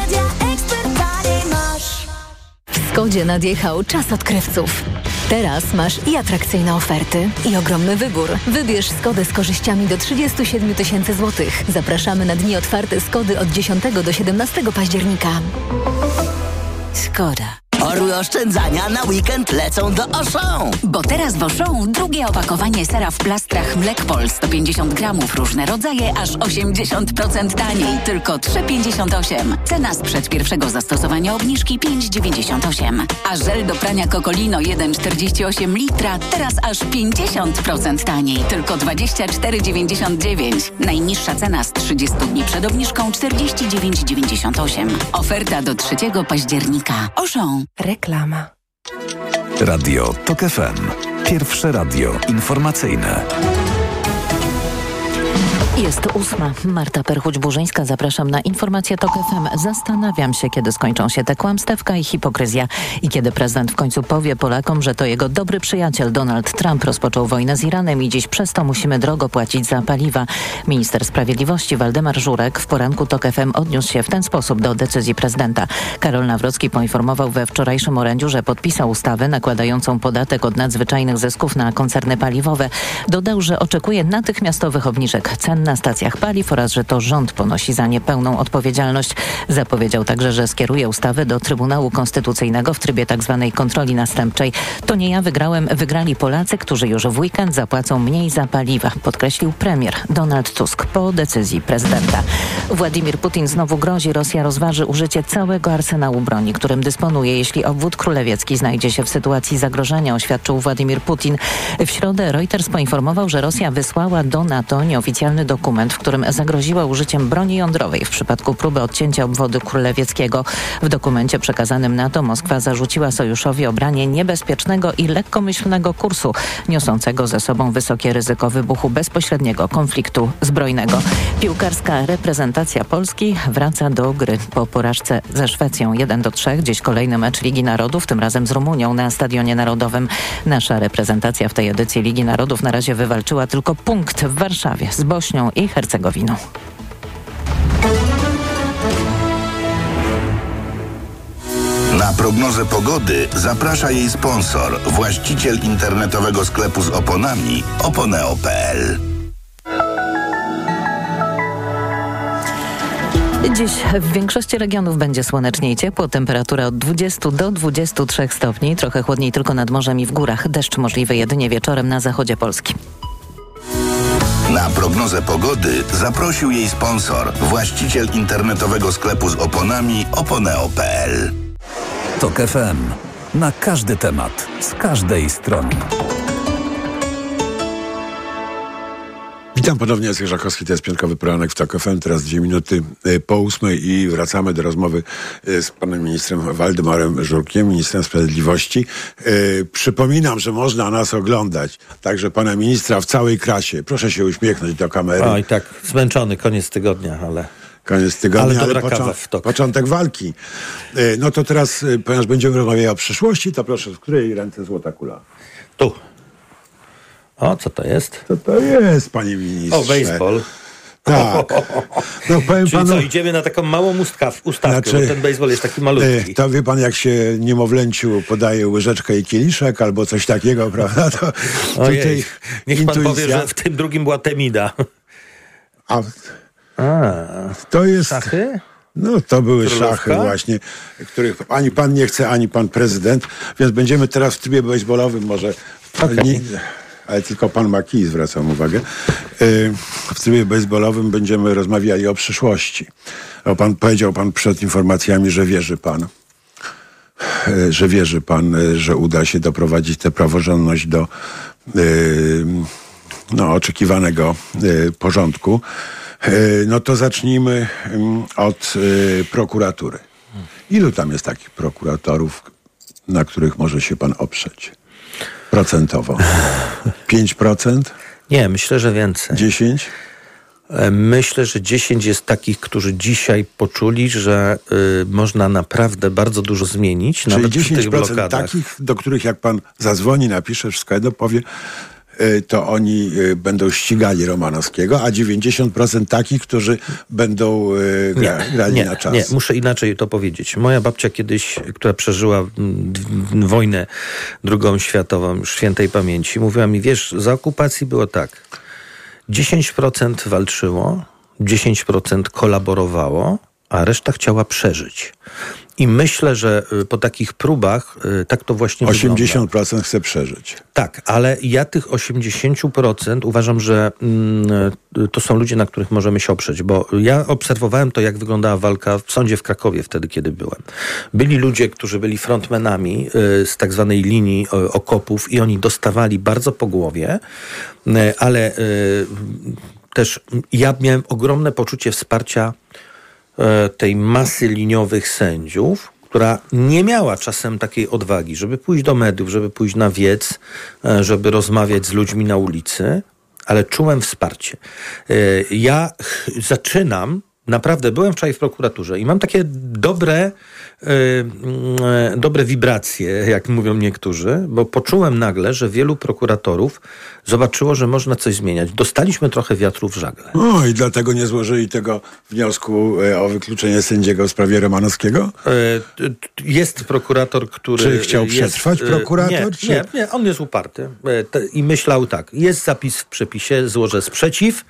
W Skodzie nadjechał czas odkrywców. Teraz masz i atrakcyjne oferty, i ogromny wybór. Wybierz Skodę z korzyściami do trzydziestu siedmiu tysięcy złotych. Zapraszamy na dni otwarte Skody od dziesiątego do siedemnastego października. Skoda. Orły oszczędzania na weekend lecą do Auchan. Bo teraz w Auchan drugie opakowanie sera w plastrach Mlekpol sto pięćdziesiąt gramów, różne rodzaje, aż osiemdziesiąt procent taniej. Tylko trzy pięćdziesiąt osiem. Cena sprzed pierwszego zastosowania obniżki pięć dziewięćdziesiąt osiem. A żel do prania Kokolino jeden przecinek czterdzieści osiem litra teraz aż pięćdziesiąt procent taniej. Tylko dwadzieścia cztery dziewięćdziesiąt dziewięć. Najniższa cena z trzydziestu dni przed obniżką czterdzieści dziewięć dziewięćdziesiąt osiem. Oferta do trzeciego października. Auchan. Reklama. Radio Tok F M. Pierwsze radio informacyjne. Jest ósma. Marta Perchuć-Burzyńska. Zapraszam na informację Tok F M. Zastanawiam się, kiedy skończą się te kłamstewka i hipokryzja i kiedy prezydent w końcu powie Polakom, że to jego dobry przyjaciel Donald Trump rozpoczął wojnę z Iranem i dziś przez to musimy drogo płacić za paliwa. Minister Sprawiedliwości Waldemar Żurek w poranku Tok F M odniósł się w ten sposób do decyzji prezydenta. Karol Nawrocki poinformował we wczorajszym orędziu, że podpisał ustawę nakładającą podatek od nadzwyczajnych zysków na koncerny paliwowe. Dodał, że oczekuje natychmiastowych obniżek cen na stacjach paliw oraz, że to rząd ponosi za nie pełną odpowiedzialność. Zapowiedział także, że skieruje ustawę do Trybunału Konstytucyjnego w trybie tzw. kontroli następczej. To nie ja wygrałem, wygrali Polacy, którzy już w weekend zapłacą mniej za paliwa, podkreślił premier Donald Tusk po decyzji prezydenta. Władimir Putin znowu grozi. Rosja rozważy użycie całego arsenału broni, którym dysponuje, jeśli obwód królewiecki znajdzie się w sytuacji zagrożenia, oświadczył Władimir Putin. W środę Reuters poinformował, że Rosja wysłała do NATO nieoficjalny dokument, w którym zagroziła użyciem broni jądrowej w przypadku próby odcięcia obwodu królewieckiego. W dokumencie przekazanym NATO Moskwa zarzuciła sojuszowi obranie niebezpiecznego i lekkomyślnego kursu, niosącego ze sobą wysokie ryzyko wybuchu bezpośredniego konfliktu zbrojnego. Piłkarska reprezentacja Polski wraca do gry po porażce ze Szwecją jeden do trzech. Dziś kolejny mecz Ligi Narodów, tym razem z Rumunią na Stadionie Narodowym. Nasza reprezentacja w tej edycji Ligi Narodów na razie wywalczyła tylko punkt w Warszawie z Bośnią i Hercegowiną. Na prognozę pogody zaprasza jej sponsor, właściciel internetowego sklepu z oponami oponeo kropka p l. Dziś w większości regionów będzie słonecznie i ciepło. Temperatura od dwudziestu do dwudziestu trzech stopni. Trochę chłodniej tylko nad morzem i w górach. Deszcz możliwy jedynie wieczorem na zachodzie Polski. Na prognozę pogody zaprosił jej sponsor, właściciel internetowego sklepu z oponami oponeo kropka p l. Tok F M. Na każdy temat, z każdej strony. Witam ponownie, Jacek Żakowski, to jest piątkowy poranek w Tok F M, teraz dwie minuty po ósmej i wracamy do rozmowy z panem ministrem Waldemarem Żurkiem, ministrem sprawiedliwości. Yy, przypominam, że można nas oglądać, także pana ministra w całej krasie. Proszę się uśmiechnąć do kamery. O, i tak zmęczony, koniec tygodnia, ale... Koniec tygodnia, ale, ale począ- początek walki. Yy, no to teraz, yy, ponieważ będziemy rozmawiać o przyszłości, to proszę, w której ręce złota kula? Tu. O, co to jest? Co to jest, panie ministrze? O, baseball. Tak. No, powiem Czyli panu, co, idziemy na taką małą ustaw, ustawkę, Znaczy, bo ten baseball jest taki malutki. To wie pan, jak się niemowlęciu podaje łyżeczkę i kieliszek albo coś takiego, prawda? To Ojej, tutaj niech pan intuicja. powie, że w tym drugim była Temida. A, to jest... Szachy? No to były Królówka? szachy właśnie, których ani pan nie chce, ani pan prezydent, więc będziemy teraz w trybie baseballowym może, Okay. nie, ale tylko pan ma kij, zwracam uwagę. W trybie baseballowym będziemy rozmawiali o przyszłości. O pan, powiedział pan przed informacjami, że wierzy pan, że wierzy pan, że uda się doprowadzić tę praworządność do no, oczekiwanego porządku. No to zacznijmy od prokuratury. Ilu tam jest takich prokuratorów, na których może się pan oprzeć? Procentowo. pięć procent? Nie, myślę, że więcej. dziesięć? Myślę, że dziesięć jest takich, którzy dzisiaj poczuli, że y, można naprawdę bardzo dużo zmienić. Czyli nawet dziesięć przy tych procent blokadach. takich, do których jak pan zadzwoni, napisze, wszystko jedno powie, y, to oni y, będą ścigali Romanowskiego, a dziewięćdziesiąt procent takich, którzy będą y, gra, nie, grali nie, na czas. Nie, muszę inaczej to powiedzieć. Moja babcia kiedyś, która przeżyła mm, d- wojnę drugą światową, już świętej pamięci, mówiła mi, wiesz, za okupacji było tak. dziesięć procent walczyło, dziesięć procent kolaborowało, a reszta chciała przeżyć. I myślę, że po takich próbach tak to właśnie osiemdziesiąt procent chce przeżyć. Tak, ale ja tych osiemdziesiąt procent uważam, że mm, to są ludzie, na których możemy się oprzeć, bo ja obserwowałem to, jak wyglądała walka w sądzie w Krakowie wtedy, kiedy byłem. Byli ludzie, którzy byli frontmenami y, z tak zwanej linii y, okopów i oni dostawali bardzo po głowie, y, ale y, też ja miałem ogromne poczucie wsparcia tej masy liniowych sędziów, która nie miała czasem takiej odwagi, żeby pójść do mediów, żeby pójść na wiec, żeby rozmawiać z ludźmi na ulicy, ale czułem wsparcie. Ja zaczynam, naprawdę byłem wczoraj w prokuraturze i mam takie dobre, yy, dobre wibracje, jak mówią niektórzy, bo poczułem nagle, że wielu prokuratorów zobaczyło, że można coś zmieniać. Dostaliśmy trochę wiatru w żagle. O, i dlatego nie złożyli tego wniosku o wykluczenie sędziego w sprawie Romanowskiego? Jest prokurator, który... Czy chciał przetrwać jest, prokurator? Nie, czy... nie, nie, on jest uparty i myślał tak, jest zapis w przepisie, złożę sprzeciw,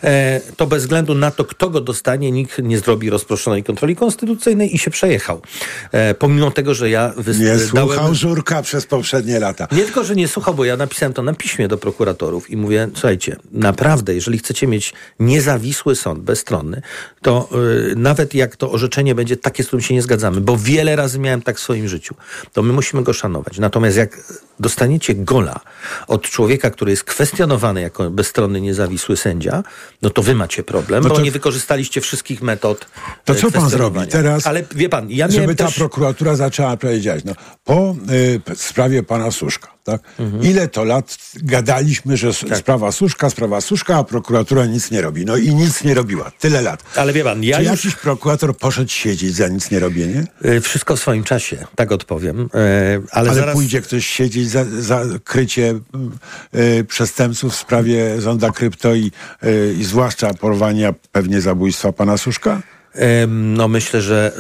to bez względu na to, kto go dostanie, nikt nie zrobi rozproszonej kontroli konstytucyjnej i się przejechał. Pomimo tego, że ja... Wys- nie słuchał dałem... Żurka przez poprzednie lata. Nie tylko, że nie słuchał, bo ja napisałem to na piśmie do prokuratorów i mówię, słuchajcie, naprawdę, jeżeli chcecie mieć niezawisły sąd, bezstronny, to yy, nawet jak to orzeczenie będzie takie, z którym się nie zgadzamy, bo wiele razy miałem tak w swoim życiu, to my musimy go szanować. Natomiast jak dostaniecie gola od człowieka, który jest kwestionowany jako bezstronny, niezawisły sędzia, no to wy macie problem, no to, bo nie wykorzystaliście wszystkich metod. To co pan zrobi teraz? Ale wie pan, ja żeby ta też... prokuratura zaczęła powiedzieć, no, po y, sprawie pana Suszka, tak? Mhm. Ile to lat gadaliśmy, że tak. sprawa Suszka, sprawa Suszka, a prokuratura nic nie robi. No i nic nie robiła. Tyle lat. Ale wie pan, ja Czy już... jakiś prokurator poszedł siedzieć za nic nie robienie? Yy, wszystko w swoim czasie, tak odpowiem. Yy, ale ale zaraz... pójdzie ktoś siedzieć za, za krycie yy, przestępców w sprawie zonda krypto i, yy, i zwłaszcza porwania pewnie zabójstwa pana Suszka? Yy, no myślę, że...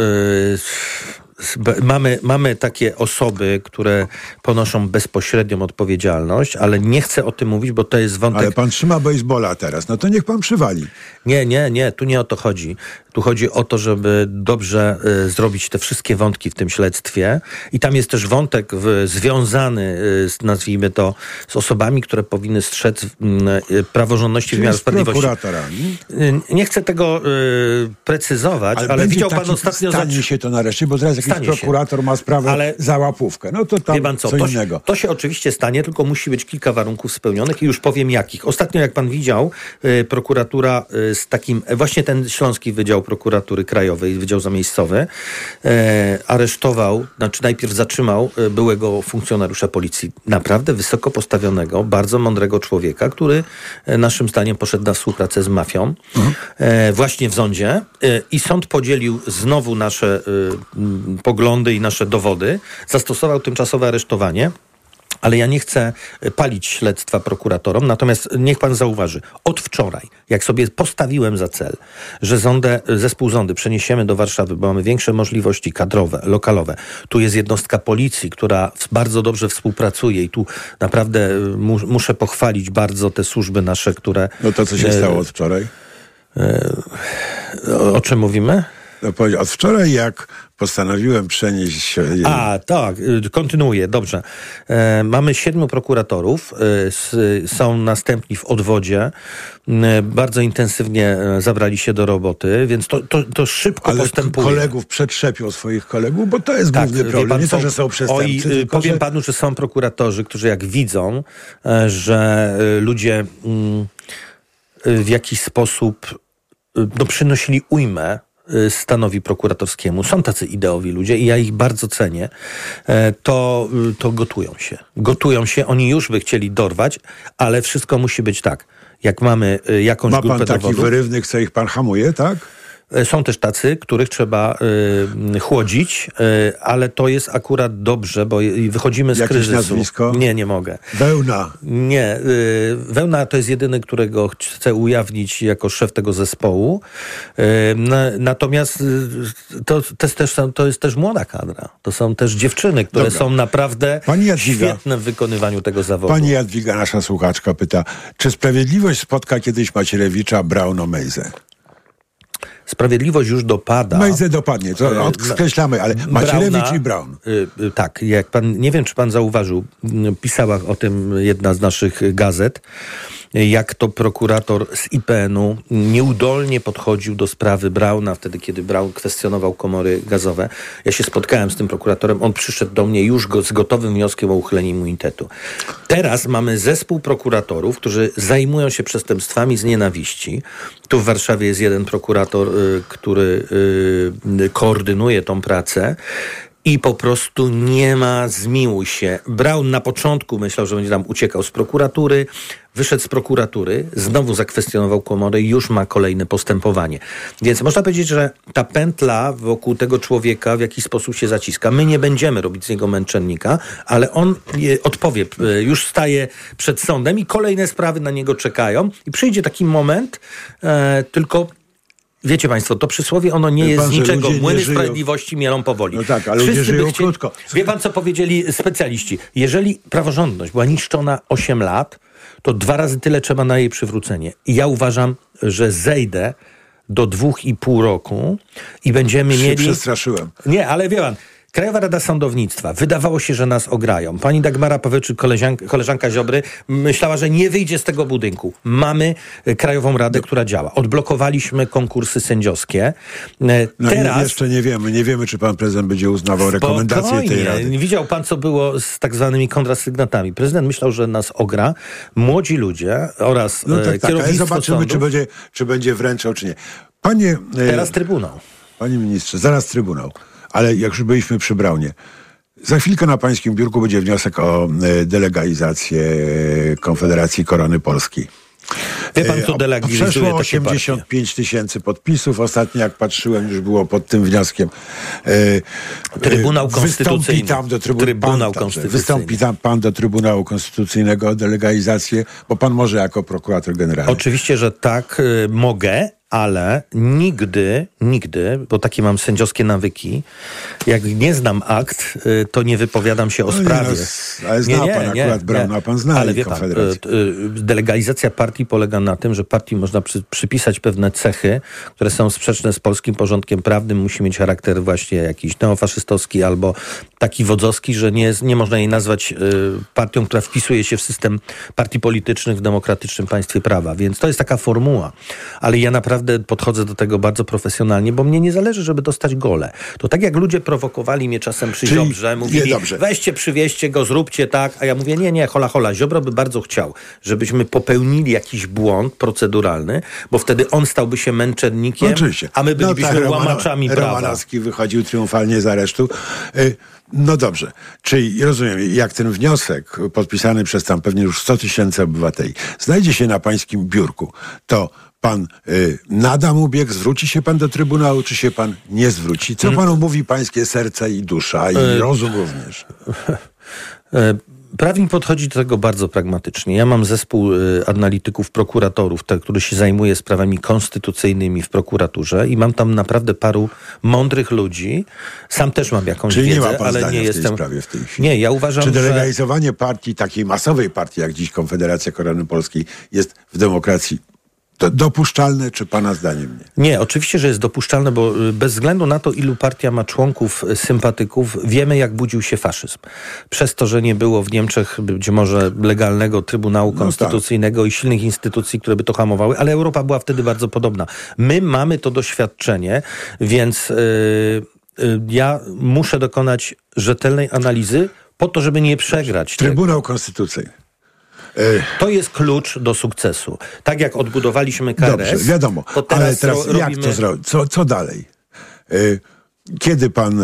Yy... Mamy, mamy takie osoby, które ponoszą bezpośrednią odpowiedzialność, ale nie chcę o tym mówić, bo to jest wątek... Ale pan trzyma baseballa teraz, no to niech pan przywali. Nie, nie, nie, tu nie o to chodzi. Tu chodzi o to, żeby dobrze y, zrobić te wszystkie wątki w tym śledztwie i tam jest też wątek w, związany, y, z, nazwijmy to, z osobami, które powinny strzec y, praworządności, wymiaru sprawiedliwości. Prokuratorami? Y, nie chcę tego y, precyzować, ale, ale widział pan ostatnio... Stanie za... się to nareszcie, bo teraz jakiś prokurator się. ma sprawę ale... za łapówkę. No to tam wie pan co, co to innego. Się, to się oczywiście stanie, tylko musi być kilka warunków spełnionych i już powiem jakich. Ostatnio, jak pan widział, y, prokuratura y, z takim, właśnie ten Śląski Wydział Prokuratury Krajowej, Wydział Zamiejscowy, y, aresztował, znaczy najpierw zatrzymał y, byłego funkcjonariusza policji, naprawdę wysoko postawionego, bardzo mądrego człowieka, który y, naszym zdaniem poszedł na współpracę z mafią, mhm. y, właśnie w sądzie y, i sąd podzielił znowu nasze y, poglądy i nasze dowody, zastosował tymczasowe aresztowanie, ale ja nie chcę palić śledztwa prokuratorom, natomiast niech pan zauważy, od wczoraj, jak sobie postawiłem za cel, że zondę, zespół zondy przeniesiemy do Warszawy, bo mamy większe możliwości kadrowe, lokalowe. Tu jest jednostka policji, która bardzo dobrze współpracuje i tu naprawdę mu, muszę pochwalić bardzo te służby nasze, które... No to co się e, stało od wczoraj? E, o, o czym mówimy? No, od wczoraj, jak postanowiłem przenieść się... A, tak, kontynuuję, dobrze. E, mamy siedmiu prokuratorów, e, s, są następni w odwodzie, e, bardzo intensywnie zabrali się do roboty, więc to, to, to szybko Ale postępuje. kolegów przetrzepią swoich kolegów, bo to jest tak, główny problem. Pan, nie są, to, że są przestępcy. oj, tylko, powiem że... panu, że są prokuratorzy, którzy jak widzą, e, że e, ludzie mm, w jakiś sposób e, no, przynosili ujmę stanowi prokuratorskiemu. Są tacy ideowi ludzie i ja ich bardzo cenię. To, to gotują się. Gotują się. Oni już by chcieli dorwać, ale wszystko musi być tak. Jak mamy jakąś Ma pan grupę taki dowodów, wyrywny, chce ich pan hamuje, tak? Są też tacy, których trzeba y, chłodzić, y, ale to jest akurat dobrze, bo wychodzimy z Jakieś kryzysu. nazwisko? Nie, nie mogę. Wełna. Nie. Y, Wełna to jest jedyny, którego chcę ujawnić jako szef tego zespołu. Y, na, natomiast y, to, to, jest też, to jest też młoda kadra. To są też dziewczyny, które Dobra. są naprawdę świetne w wykonywaniu tego zawodu. Pani Jadwiga, nasza słuchaczka, pyta, czy Sprawiedliwość spotka kiedyś Macierewicza, Braun, Mejzę? Sprawiedliwość już dopada. Mejzę dopadnie, to odkreślamy, ale Macierewicz Brauna, i Braun. Y, y, tak, jak pan, nie wiem, czy pan zauważył, y, pisała o tym jedna z naszych gazet, y, jak to prokurator z I P N-u nieudolnie podchodził do sprawy Brauna, wtedy, kiedy Braun kwestionował komory gazowe. Ja się spotkałem z tym prokuratorem, on przyszedł do mnie już go, z gotowym wnioskiem o uchylenie immunitetu. Teraz mamy zespół prokuratorów, którzy zajmują się przestępstwami z nienawiści. Tu w Warszawie jest jeden prokurator, y, który y, koordynuje tą pracę. I po prostu nie ma, zmiłuj się. Braun na początku myślał, że będzie tam uciekał z prokuratury, wyszedł z prokuratury, znowu zakwestionował komorę i już ma kolejne postępowanie. Więc można powiedzieć, że ta pętla wokół tego człowieka w jakiś sposób się zaciska. My nie będziemy robić z niego męczennika, ale on odpowie, już staje przed sądem i kolejne sprawy na niego czekają. I przyjdzie taki moment, e, tylko... Wiecie państwo, to przysłowie ono nie jest pan, z niczego. Młyny żyją... sprawiedliwości mielą powoli. No tak, ale ludzie żyją chcieli... krótko. Wie pan, co powiedzieli specjaliści? Jeżeli praworządność była niszczona osiem lat, to dwa razy tyle trzeba na jej przywrócenie. I ja uważam, że zejdę do dwóch i pół roku i będziemy się mieli... przestraszyłem. Nie, ale wie pan, Krajowa Rada Sądownictwa. Wydawało się, że nas ograją. Pani Dagmara Pawełczyk, koleżanka, koleżanka Ziobry, myślała, że nie wyjdzie z tego budynku. Mamy Krajową Radę, która działa. Odblokowaliśmy konkursy sędziowskie. No Teraz... jeszcze nie wiemy. Nie wiemy, czy pan prezydent będzie uznawał rekomendacje tej Rady. Widział pan, co było z tak zwanymi kontrasygnatami. Prezydent myślał, że nas ogra. Młodzi ludzie oraz no tak, tak, ale zobaczymy, sądów... czy będzie, czy będzie wręczał, czy nie. Panie... Teraz Trybunał. Panie ministrze, zaraz Trybunał. Ale jak już byliśmy przy Braunie, za chwilkę na pańskim biurku będzie wniosek o delegalizację Konfederacji Korony Polskiej. Wie pan, co delegalizuje Przeszło takie osiemdziesiąt pięć tysięcy podpisów. Ostatnio, jak patrzyłem, już było pod tym wnioskiem. E, Trybunał Konstytucyjny. Wystąpi tam do trybu- Trybunał pan, Konstytucyjny. Wystąpi tam pan do Trybunału Konstytucyjnego o delegalizację, bo pan może jako prokurator generalny. Oczywiście, że tak, y, mogę. Ale nigdy, nigdy, bo takie mam sędziowskie nawyki, jak nie znam akt, to nie wypowiadam się o no sprawie. Nie, no, ale zna nie, nie, pan nie, akurat Brauna, a pan zna ale wie pan, delegalizacja partii polega na tym, że partii można przy, przypisać pewne cechy, które są sprzeczne z polskim porządkiem prawnym, musi mieć charakter właśnie jakiś neofaszystowski albo taki wodzowski, że nie, nie można jej nazwać y, partią, która wpisuje się w system partii politycznych w demokratycznym państwie prawa. Więc to jest taka formuła. Ale ja naprawdę podchodzę do tego bardzo profesjonalnie, bo mnie nie zależy, żeby dostać gole. To tak jak ludzie prowokowali mnie czasem przy Czyli Ziobrze, mówili, weźcie, przywieźcie go, zróbcie tak, a ja mówię, nie, nie, hola, hola, Ziobro by bardzo chciał, żebyśmy popełnili jakiś błąd proceduralny, bo wtedy on stałby się męczennikiem, Oczywiście. a my bylibyśmy no tak, łamaczami Romana, prawa. Romanowski wychodził triumfalnie z aresztu. Y- No dobrze, czyli rozumiem, jak ten wniosek podpisany przez tam pewnie już sto tysięcy obywateli znajdzie się na pańskim biurku, to pan y, nada mu bieg, zwróci się pan do Trybunału, czy się pan nie zwróci? Co panu mówi pańskie serce i dusza i y- rozum również? Prawnik podchodzi do tego bardzo pragmatycznie. Ja mam zespół y, analityków, prokuratorów, te, który się zajmuje sprawami konstytucyjnymi w prokuraturze i mam tam naprawdę paru mądrych ludzi. Sam też mam jakąś Czyli wiedzę, nie ma pan ale zdania nie w tej jestem... sprawie w tej chwili. Nie, ja uważam, Czy delegalizowanie że... partii, takiej masowej partii jak dziś Konfederacja Korony Polskiej jest w demokracji To dopuszczalne, czy pana zdaniem nie? Nie, oczywiście, że jest dopuszczalne, bo bez względu na to, ilu partia ma członków, sympatyków, wiemy, jak budził się faszyzm. Przez to, że nie było w Niemczech być może legalnego Trybunału Konstytucyjnego no tak. i silnych instytucji, które by to hamowały, ale Europa była wtedy bardzo podobna. My mamy to doświadczenie, więc yy, yy, ja muszę dokonać rzetelnej analizy po to, żeby nie przegrać. Trybunał tego. Konstytucyjny. To jest klucz do sukcesu. Tak jak odbudowaliśmy K R S. Dobrze, wiadomo. To teraz ale teraz robimy... jak to zrobić? Co, co dalej? Y- Kiedy pan, y,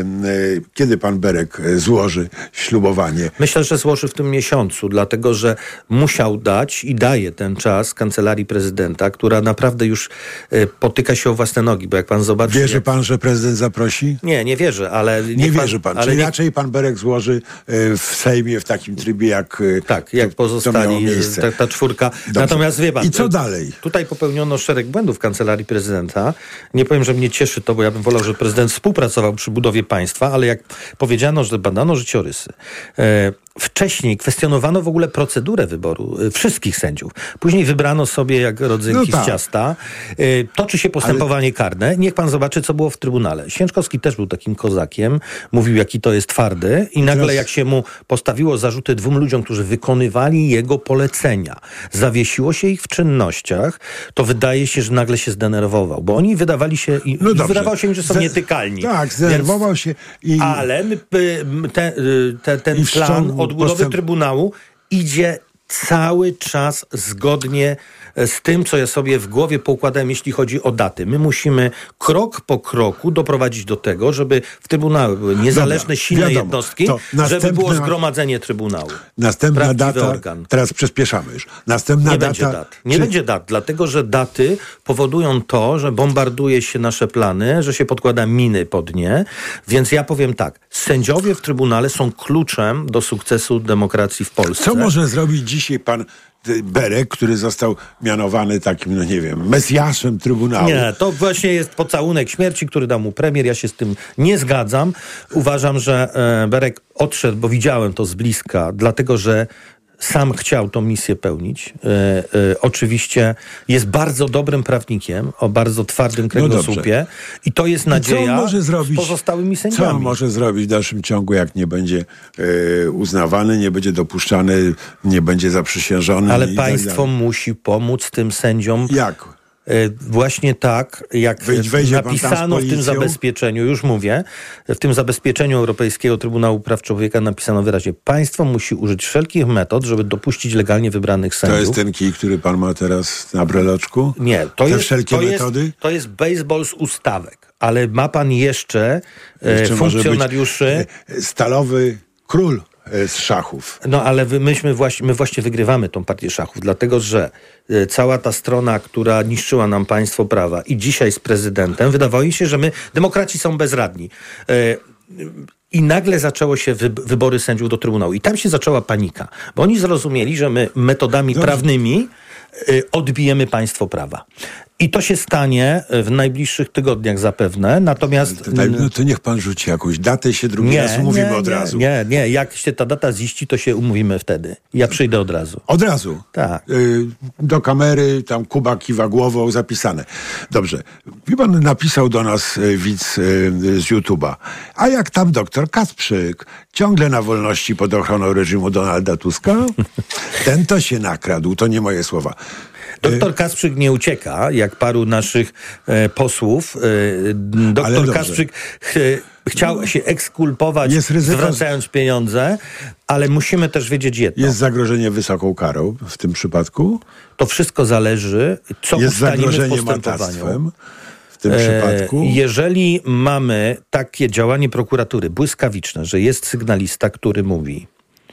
y, kiedy pan Berek złoży ślubowanie? Myślę, że złoży w tym miesiącu, dlatego że musiał dać i daje ten czas Kancelarii Prezydenta, która naprawdę już y, potyka się o własne nogi, bo jak pan zobaczy... Wierzy jak... pan, że prezydent zaprosi? Nie, nie wierzę, ale... Nie wierzy pan, ale czyli nie... raczej pan Berek złoży y, w Sejmie w takim trybie, jak... Y, tak, jak to, pozostali, to ta, ta czwórka. Dobrze. Natomiast wie pan... I co dalej? Tutaj popełniono szereg błędów w Kancelarii Prezydenta. Nie powiem, że mnie cieszy to, bo ja bym wolał, że prezydent współpracował przy budowie państwa, ale jak powiedziano, że badano życiorysy, e, wcześniej kwestionowano w ogóle procedurę wyboru e, wszystkich sędziów. Później wybrano sobie jak rodzynki no tak. z ciasta. E, toczy się postępowanie ale... karne. Niech pan zobaczy, co było w Trybunale. Święczkowski też był takim kozakiem. Mówił, jaki to jest twardy. I nagle Teraz... jak się mu postawiło zarzuty dwóm ludziom, którzy wykonywali jego polecenia, zawiesiło się ich w czynnościach, to wydaje się, że nagle się zdenerwował. Bo oni wydawali się, i, no i wydawało się im, że są Ze... nietykalni. Tak, zdenerwował Więc... się. I... Ale te, te, ten I plan odbudowy postęp... Trybunału idzie cały czas zgodnie z tym, co ja sobie w głowie poukładałem, jeśli chodzi o daty. My musimy krok po kroku doprowadzić do tego, żeby w Trybunale były niezależne, Dobra, silne wiadomo, jednostki, żeby było zgromadzenie Trybunału. Następna data, organ. Teraz przyspieszamy już. Następna Nie data... będzie dat. Nie czy... będzie dat, dlatego że daty powodują to, że bombarduje się nasze plany, że się podkłada miny pod nie. Więc ja powiem tak, sędziowie w Trybunale są kluczem do sukcesu demokracji w Polsce. Co może zrobić dzisiaj pan Berek, który został mianowany takim, no nie wiem, mesjaszem Trybunału? Nie, to właśnie jest pocałunek śmierci, który dał mu premier. Ja się z tym nie zgadzam. Uważam, że e, Berek odszedł, bo widziałem to z bliska, dlatego że sam chciał tą misję pełnić. E, e, oczywiście jest bardzo dobrym prawnikiem, o bardzo twardym kręgosłupie no i to jest nadzieja może zrobić, z pozostałymi sędziami. Co on może zrobić w dalszym ciągu, jak nie będzie e, uznawany, nie będzie dopuszczany, nie będzie zaprzysiężony? Ale państwo tak musi pomóc tym sędziom. Jak? Właśnie tak, jak Wejdź, napisano w tym zabezpieczeniu, już mówię, w tym zabezpieczeniu Europejskiego Trybunału Praw Człowieka napisano wyraźnie, państwo musi użyć wszelkich metod, żeby dopuścić legalnie wybranych sędziów. To jest ten kij, który pan ma teraz na breloczku? Nie, to Te jest, wszelkie to metody? Jest, to jest baseball z ustawek, ale ma pan jeszcze, jeszcze funkcjonariuszy... Stalowy król z szachów. No ale wy, myśmy właśnie, my właśnie wygrywamy tą partię szachów, dlatego że y, cała ta strona, która niszczyła nam państwo prawa i dzisiaj z prezydentem, wydawało mi się, że my, demokraci są bezradni. Y, I nagle zaczęło się wy, wybory sędziów do Trybunału. I tam się zaczęła panika, bo oni zrozumieli, że my metodami Dobrze. prawnymi y, odbijemy państwo prawa. I to się stanie w najbliższych tygodniach zapewne, natomiast... No to niech pan rzuci jakąś datę i się drugi nie, raz umówimy nie, od nie, razu. Nie, nie, jak się ta data ziści, to się umówimy wtedy. Ja przyjdę od razu. Od razu? Tak. Y, do kamery, tam Kuba kiwa głową, zapisane. Dobrze. Wie pan, napisał do nas y, widz y, z YouTube'a. A jak tam doktor Kasprzyk? Ciągle na wolności pod ochroną reżimu Donalda Tuska? Ten to się nakradł, to nie moje słowa. Doktor Kasprzyk nie ucieka, jak paru naszych e, posłów. E, doktor Kasprzyk ch, chciał no, się ekskulpować, zwracając pieniądze, ale musimy też wiedzieć jedno. Jest zagrożenie wysoką karą w tym przypadku? To wszystko zależy, co jest ustalimy w postępowaniu. Matactwem w tym przypadku? Jeżeli mamy takie działanie prokuratury błyskawiczne, że jest sygnalista, który mówi: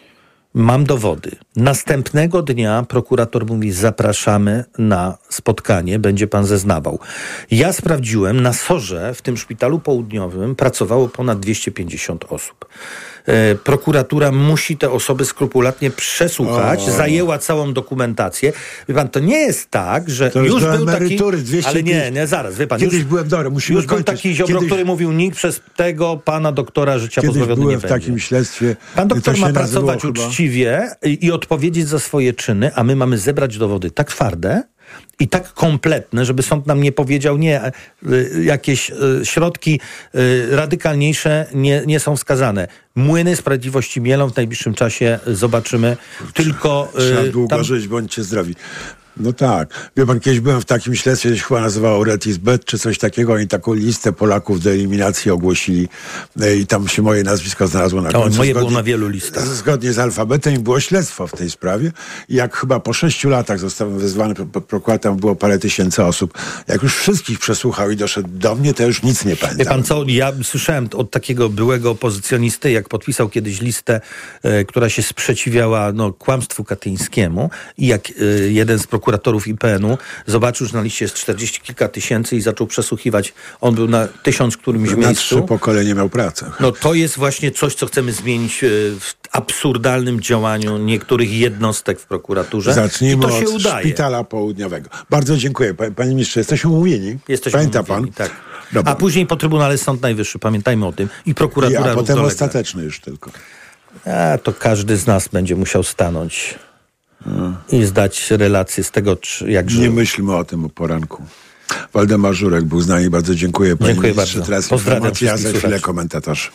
mam dowody. Następnego dnia prokurator mówi: zapraszamy na spotkanie, będzie pan zeznawał. Ja sprawdziłem, na SOR-ze w tym szpitalu południowym pracowało ponad dwieście pięćdziesiąt osób. E, prokuratura musi te osoby skrupulatnie przesłuchać, o. zajęła całą dokumentację. Wie pan, to nie jest tak, że to już był emerytury, taki... dwieście ale nie, nie, zaraz, wie pan. Kiedyś już, byłem, dobra, musimy Już kończyć. był taki Ziobro, Kiedyś... który mówił: nikt przez tego pana doktora życia Kiedyś pozbawiony nie byłem będzie. w takim śledztwie. Pan doktor ma pracować chyba... uczciwie i, i odpowiedzieć za swoje czyny, a my mamy zebrać dowody tak twarde i tak kompletne, żeby sąd nam nie powiedział, nie, jakieś środki radykalniejsze nie, nie są wskazane. Młyny Sprawiedliwości mielą, w najbliższym czasie zobaczymy. Tylko... Trzeba długo tam... żyć, bądźcie zdrowi. No tak. Wie pan, kiedyś byłem w takim śledztwie, się chyba nazywało Retisbet, czy coś takiego. Oni taką listę Polaków do eliminacji ogłosili i tam się moje nazwisko znalazło na końcu. O, moje zgodnie, było na wielu listach. Zgodnie z alfabetem i było śledztwo w tej sprawie. I jak chyba po sześciu latach zostałem wezwany prokurator, tam było parę tysięcy osób. Jak już wszystkich przesłuchał i doszedł do mnie, to już nic nie pamiętam. Wie pan co, ja słyszałem od takiego byłego opozycjonisty, jak podpisał kiedyś listę, e, która się sprzeciwiała no, kłamstwu katyńskiemu i jak e, jeden z prokuratorów I P N-u zobaczył, że na liście jest czterdzieści kilka tysięcy i zaczął przesłuchiwać. On był na tysiąc którymś na miejscu. trzy pokolenie miał pracę. No to jest właśnie coś, co chcemy zmienić w absurdalnym działaniu niektórych jednostek w prokuraturze. Zacznijmy I to się od udaje. Szpitala Południowego. Bardzo dziękuję. Panie ministrze, jesteśmy umówieni. Jesteśmy Pamięta umówieni, pan? Tak. Dobra. A później po Trybunale Sąd Najwyższy. Pamiętajmy o tym. I prokuratura I, a potem równolegle. ostateczny już tylko. A, to każdy z nas będzie musiał stanąć hmm. i zdać relację z tego, czy, jak żył. Nie myślmy o tym o poranku. Waldemar Żurek był z nami. Bardzo dziękuję. Panie Dziękuję ministrze. bardzo. Teraz Pozdrawiam ja za chwilę słuchaczy. komentarz.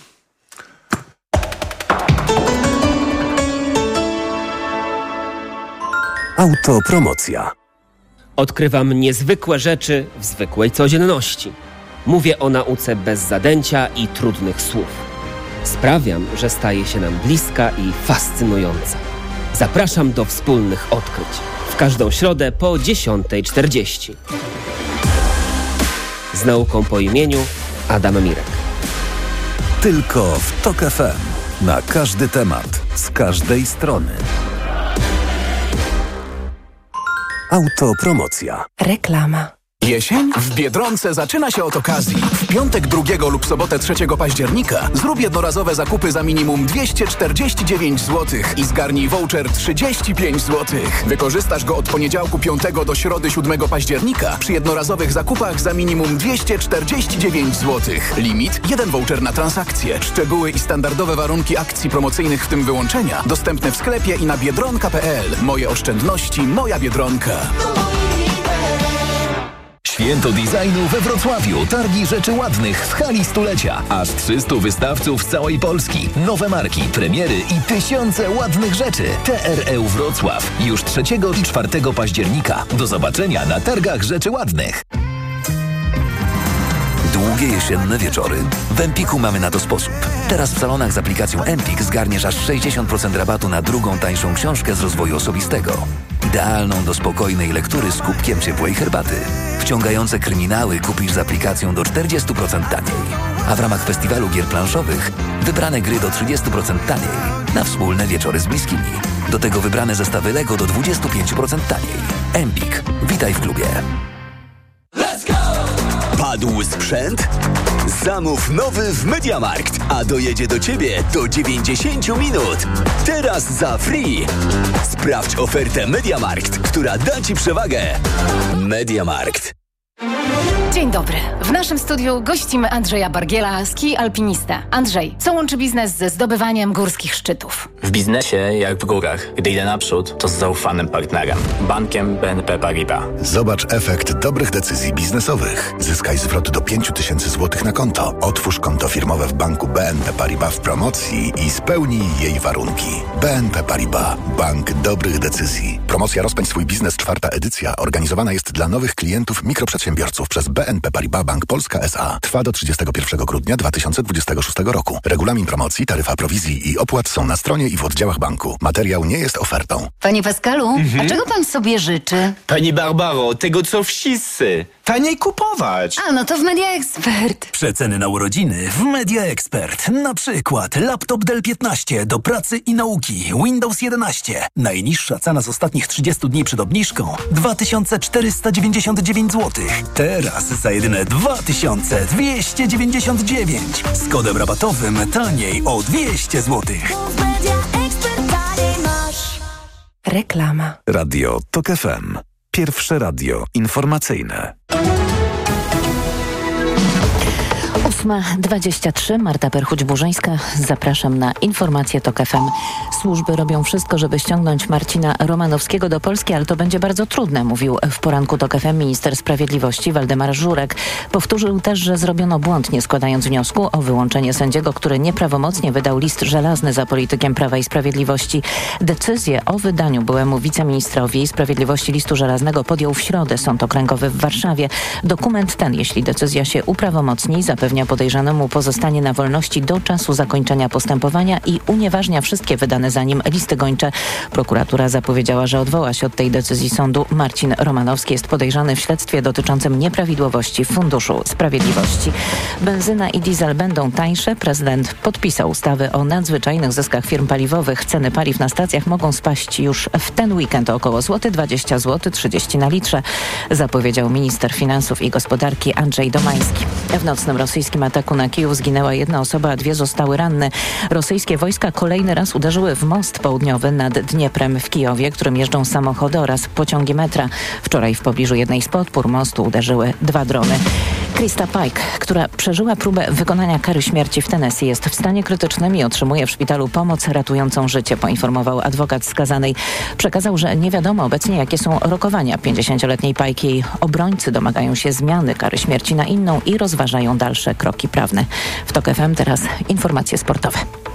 Autopromocja. Odkrywam niezwykłe rzeczy w zwykłej codzienności. Mówię o nauce bez zadęcia i trudnych słów. Sprawiam, że staje się nam bliska i fascynująca. Zapraszam do wspólnych odkryć. W każdą środę po dziesiąta czterdzieści. Z nauką po imieniu Adam Mirek. Tylko w Tok F M. Na każdy temat, z każdej strony. Autopromocja. Reklama. Jesień w Biedronce zaczyna się od okazji. W piątek drugiego lub sobotę trzeciego października zrób jednorazowe zakupy za minimum dwieście czterdzieści dziewięć złotych i zgarnij voucher trzydzieści pięć złotych. Wykorzystasz go od poniedziałku piątego do środy siódmego października przy jednorazowych zakupach za minimum dwieście czterdzieści dziewięć złotych. Limit jeden voucher na transakcję. Szczegóły i standardowe warunki akcji promocyjnych, w tym wyłączenia, dostępne w sklepie i na biedronka kropka p l. Moje oszczędności, moja Biedronka. Święto designu we Wrocławiu. Targi rzeczy ładnych w hali stulecia. Aż trzystu wystawców z całej Polski. Nowe marki, premiery i tysiące ładnych rzeczy. T R E Wrocław. Już trzeciego i czwartego października. Do zobaczenia na targach rzeczy ładnych. Długie jesienne wieczory? W Empiku mamy na to sposób. Teraz w salonach z aplikacją Empik zgarniesz aż sześćdziesiąt procent rabatu na drugą tańszą książkę z rozwoju osobistego. Idealną do spokojnej lektury z kubkiem ciepłej herbaty. Wciągające kryminały kupisz z aplikacją do czterdzieści procent taniej. A w ramach festiwalu gier planszowych wybrane gry do trzydzieści procent taniej. Na wspólne wieczory z bliskimi. Do tego wybrane zestawy Lego do dwadzieścia pięć procent taniej. Empik. Witaj w klubie. Padł sprzęt? Zamów nowy w MediaMarkt, a dojedzie do Ciebie do dziewięćdziesiąt minut. Teraz za free. Sprawdź ofertę MediaMarkt, która da Ci przewagę. MediaMarkt. Dzień dobry. W naszym studiu gościmy Andrzeja Bargiela, ski alpinista. Andrzej, co łączy biznes ze zdobywaniem górskich szczytów? W biznesie, jak w górach, gdy idę naprzód, to z zaufanym partnerem. Bankiem B N P Paribas. Zobacz efekt dobrych decyzji biznesowych. Zyskaj zwrot do pięć tysięcy złotych na konto. Otwórz konto firmowe w banku B N P Paribas w promocji i spełnij jej warunki. B N P Paribas. Bank dobrych decyzji. Promocja Rozpędź swój biznes, czwarta edycja, organizowana jest dla nowych klientów mikroprzedsiębiorców przez B N P Paribas Bank Polska S A. Trwa do trzydziestego pierwszego grudnia dwa tysiące dwudziestego szóstego roku. Regulamin promocji, taryfa prowizji i opłat są na stronie i w oddziałach banku. Materiał nie jest ofertą. Panie Pascalu, Mhm. a czego pan sobie życzy? Pani Barbaro, tego co wszyscy. Taniej kupować. A, no to w Media Expert. Przeceny na urodziny w Media Expert. Na przykład laptop Dell piętnaście do pracy i nauki. Windows jedenaście. Najniższa cena z ostatnich trzydziestu dni przed obniżką dwa tysiące czterysta dziewięćdziesiąt dziewięć złotych. Teraz za jedyne dwa tysiące dwieście dziewięćdziesiąt dziewięć. Z kodem rabatowym taniej o dwieście złotych. Reklama. Radio Tok F M. Pierwsze radio informacyjne. ósma dwadzieścia trzy. Marta Perchuć-Burzyńska. Zapraszam na informacje Tok F M. Służby robią wszystko, żeby ściągnąć Marcina Romanowskiego do Polski, ale to będzie bardzo trudne, mówił w poranku TOK F M minister sprawiedliwości Waldemar Żurek. Powtórzył też, że zrobiono błąd, nie składając wniosku o wyłączenie sędziego, który nieprawomocnie wydał list żelazny za politykiem Prawa i Sprawiedliwości. Decyzję o wydaniu byłemu wiceministrowi sprawiedliwości listu żelaznego podjął w środę Sąd Okręgowy w Warszawie. Dokument ten, jeśli decyzja się uprawomocni, zapewnia podejrzanemu pozostanie na wolności do czasu zakończenia postępowania i unieważnia wszystkie wydane za nim listy gończe. Prokuratura zapowiedziała, że odwoła się od tej decyzji sądu. Marcin Romanowski jest podejrzany w śledztwie dotyczącym nieprawidłowości w Funduszu Sprawiedliwości. Benzyna i diesel będą tańsze. Prezydent podpisał ustawy o nadzwyczajnych zyskach firm paliwowych. Ceny paliw na stacjach mogą spaść już w ten weekend o około złoty dwadzieścia złotych trzydzieści na litrze, zapowiedział minister finansów i gospodarki Andrzej Domański. W nocnym rosyjskim ataku na Kijów zginęła jedna osoba, a dwie zostały ranne. Rosyjskie wojska kolejny raz uderzyły w most południowy nad Dnieprem w Kijowie, którym jeżdżą samochody oraz pociągi metra. Wczoraj w pobliżu jednej z podpór mostu uderzyły dwa drony. Krista Pike, która przeżyła próbę wykonania kary śmierci w Tennessee, jest w stanie krytycznym i otrzymuje w szpitalu pomoc ratującą życie, poinformował adwokat skazanej. Przekazał, że nie wiadomo obecnie, jakie są rokowania pięćdziesięcioletniej Pike. Jej obrońcy domagają się zmiany kary śmierci na inną i rozważają dalsze kroki prawne. W TOK F M teraz informacje sportowe.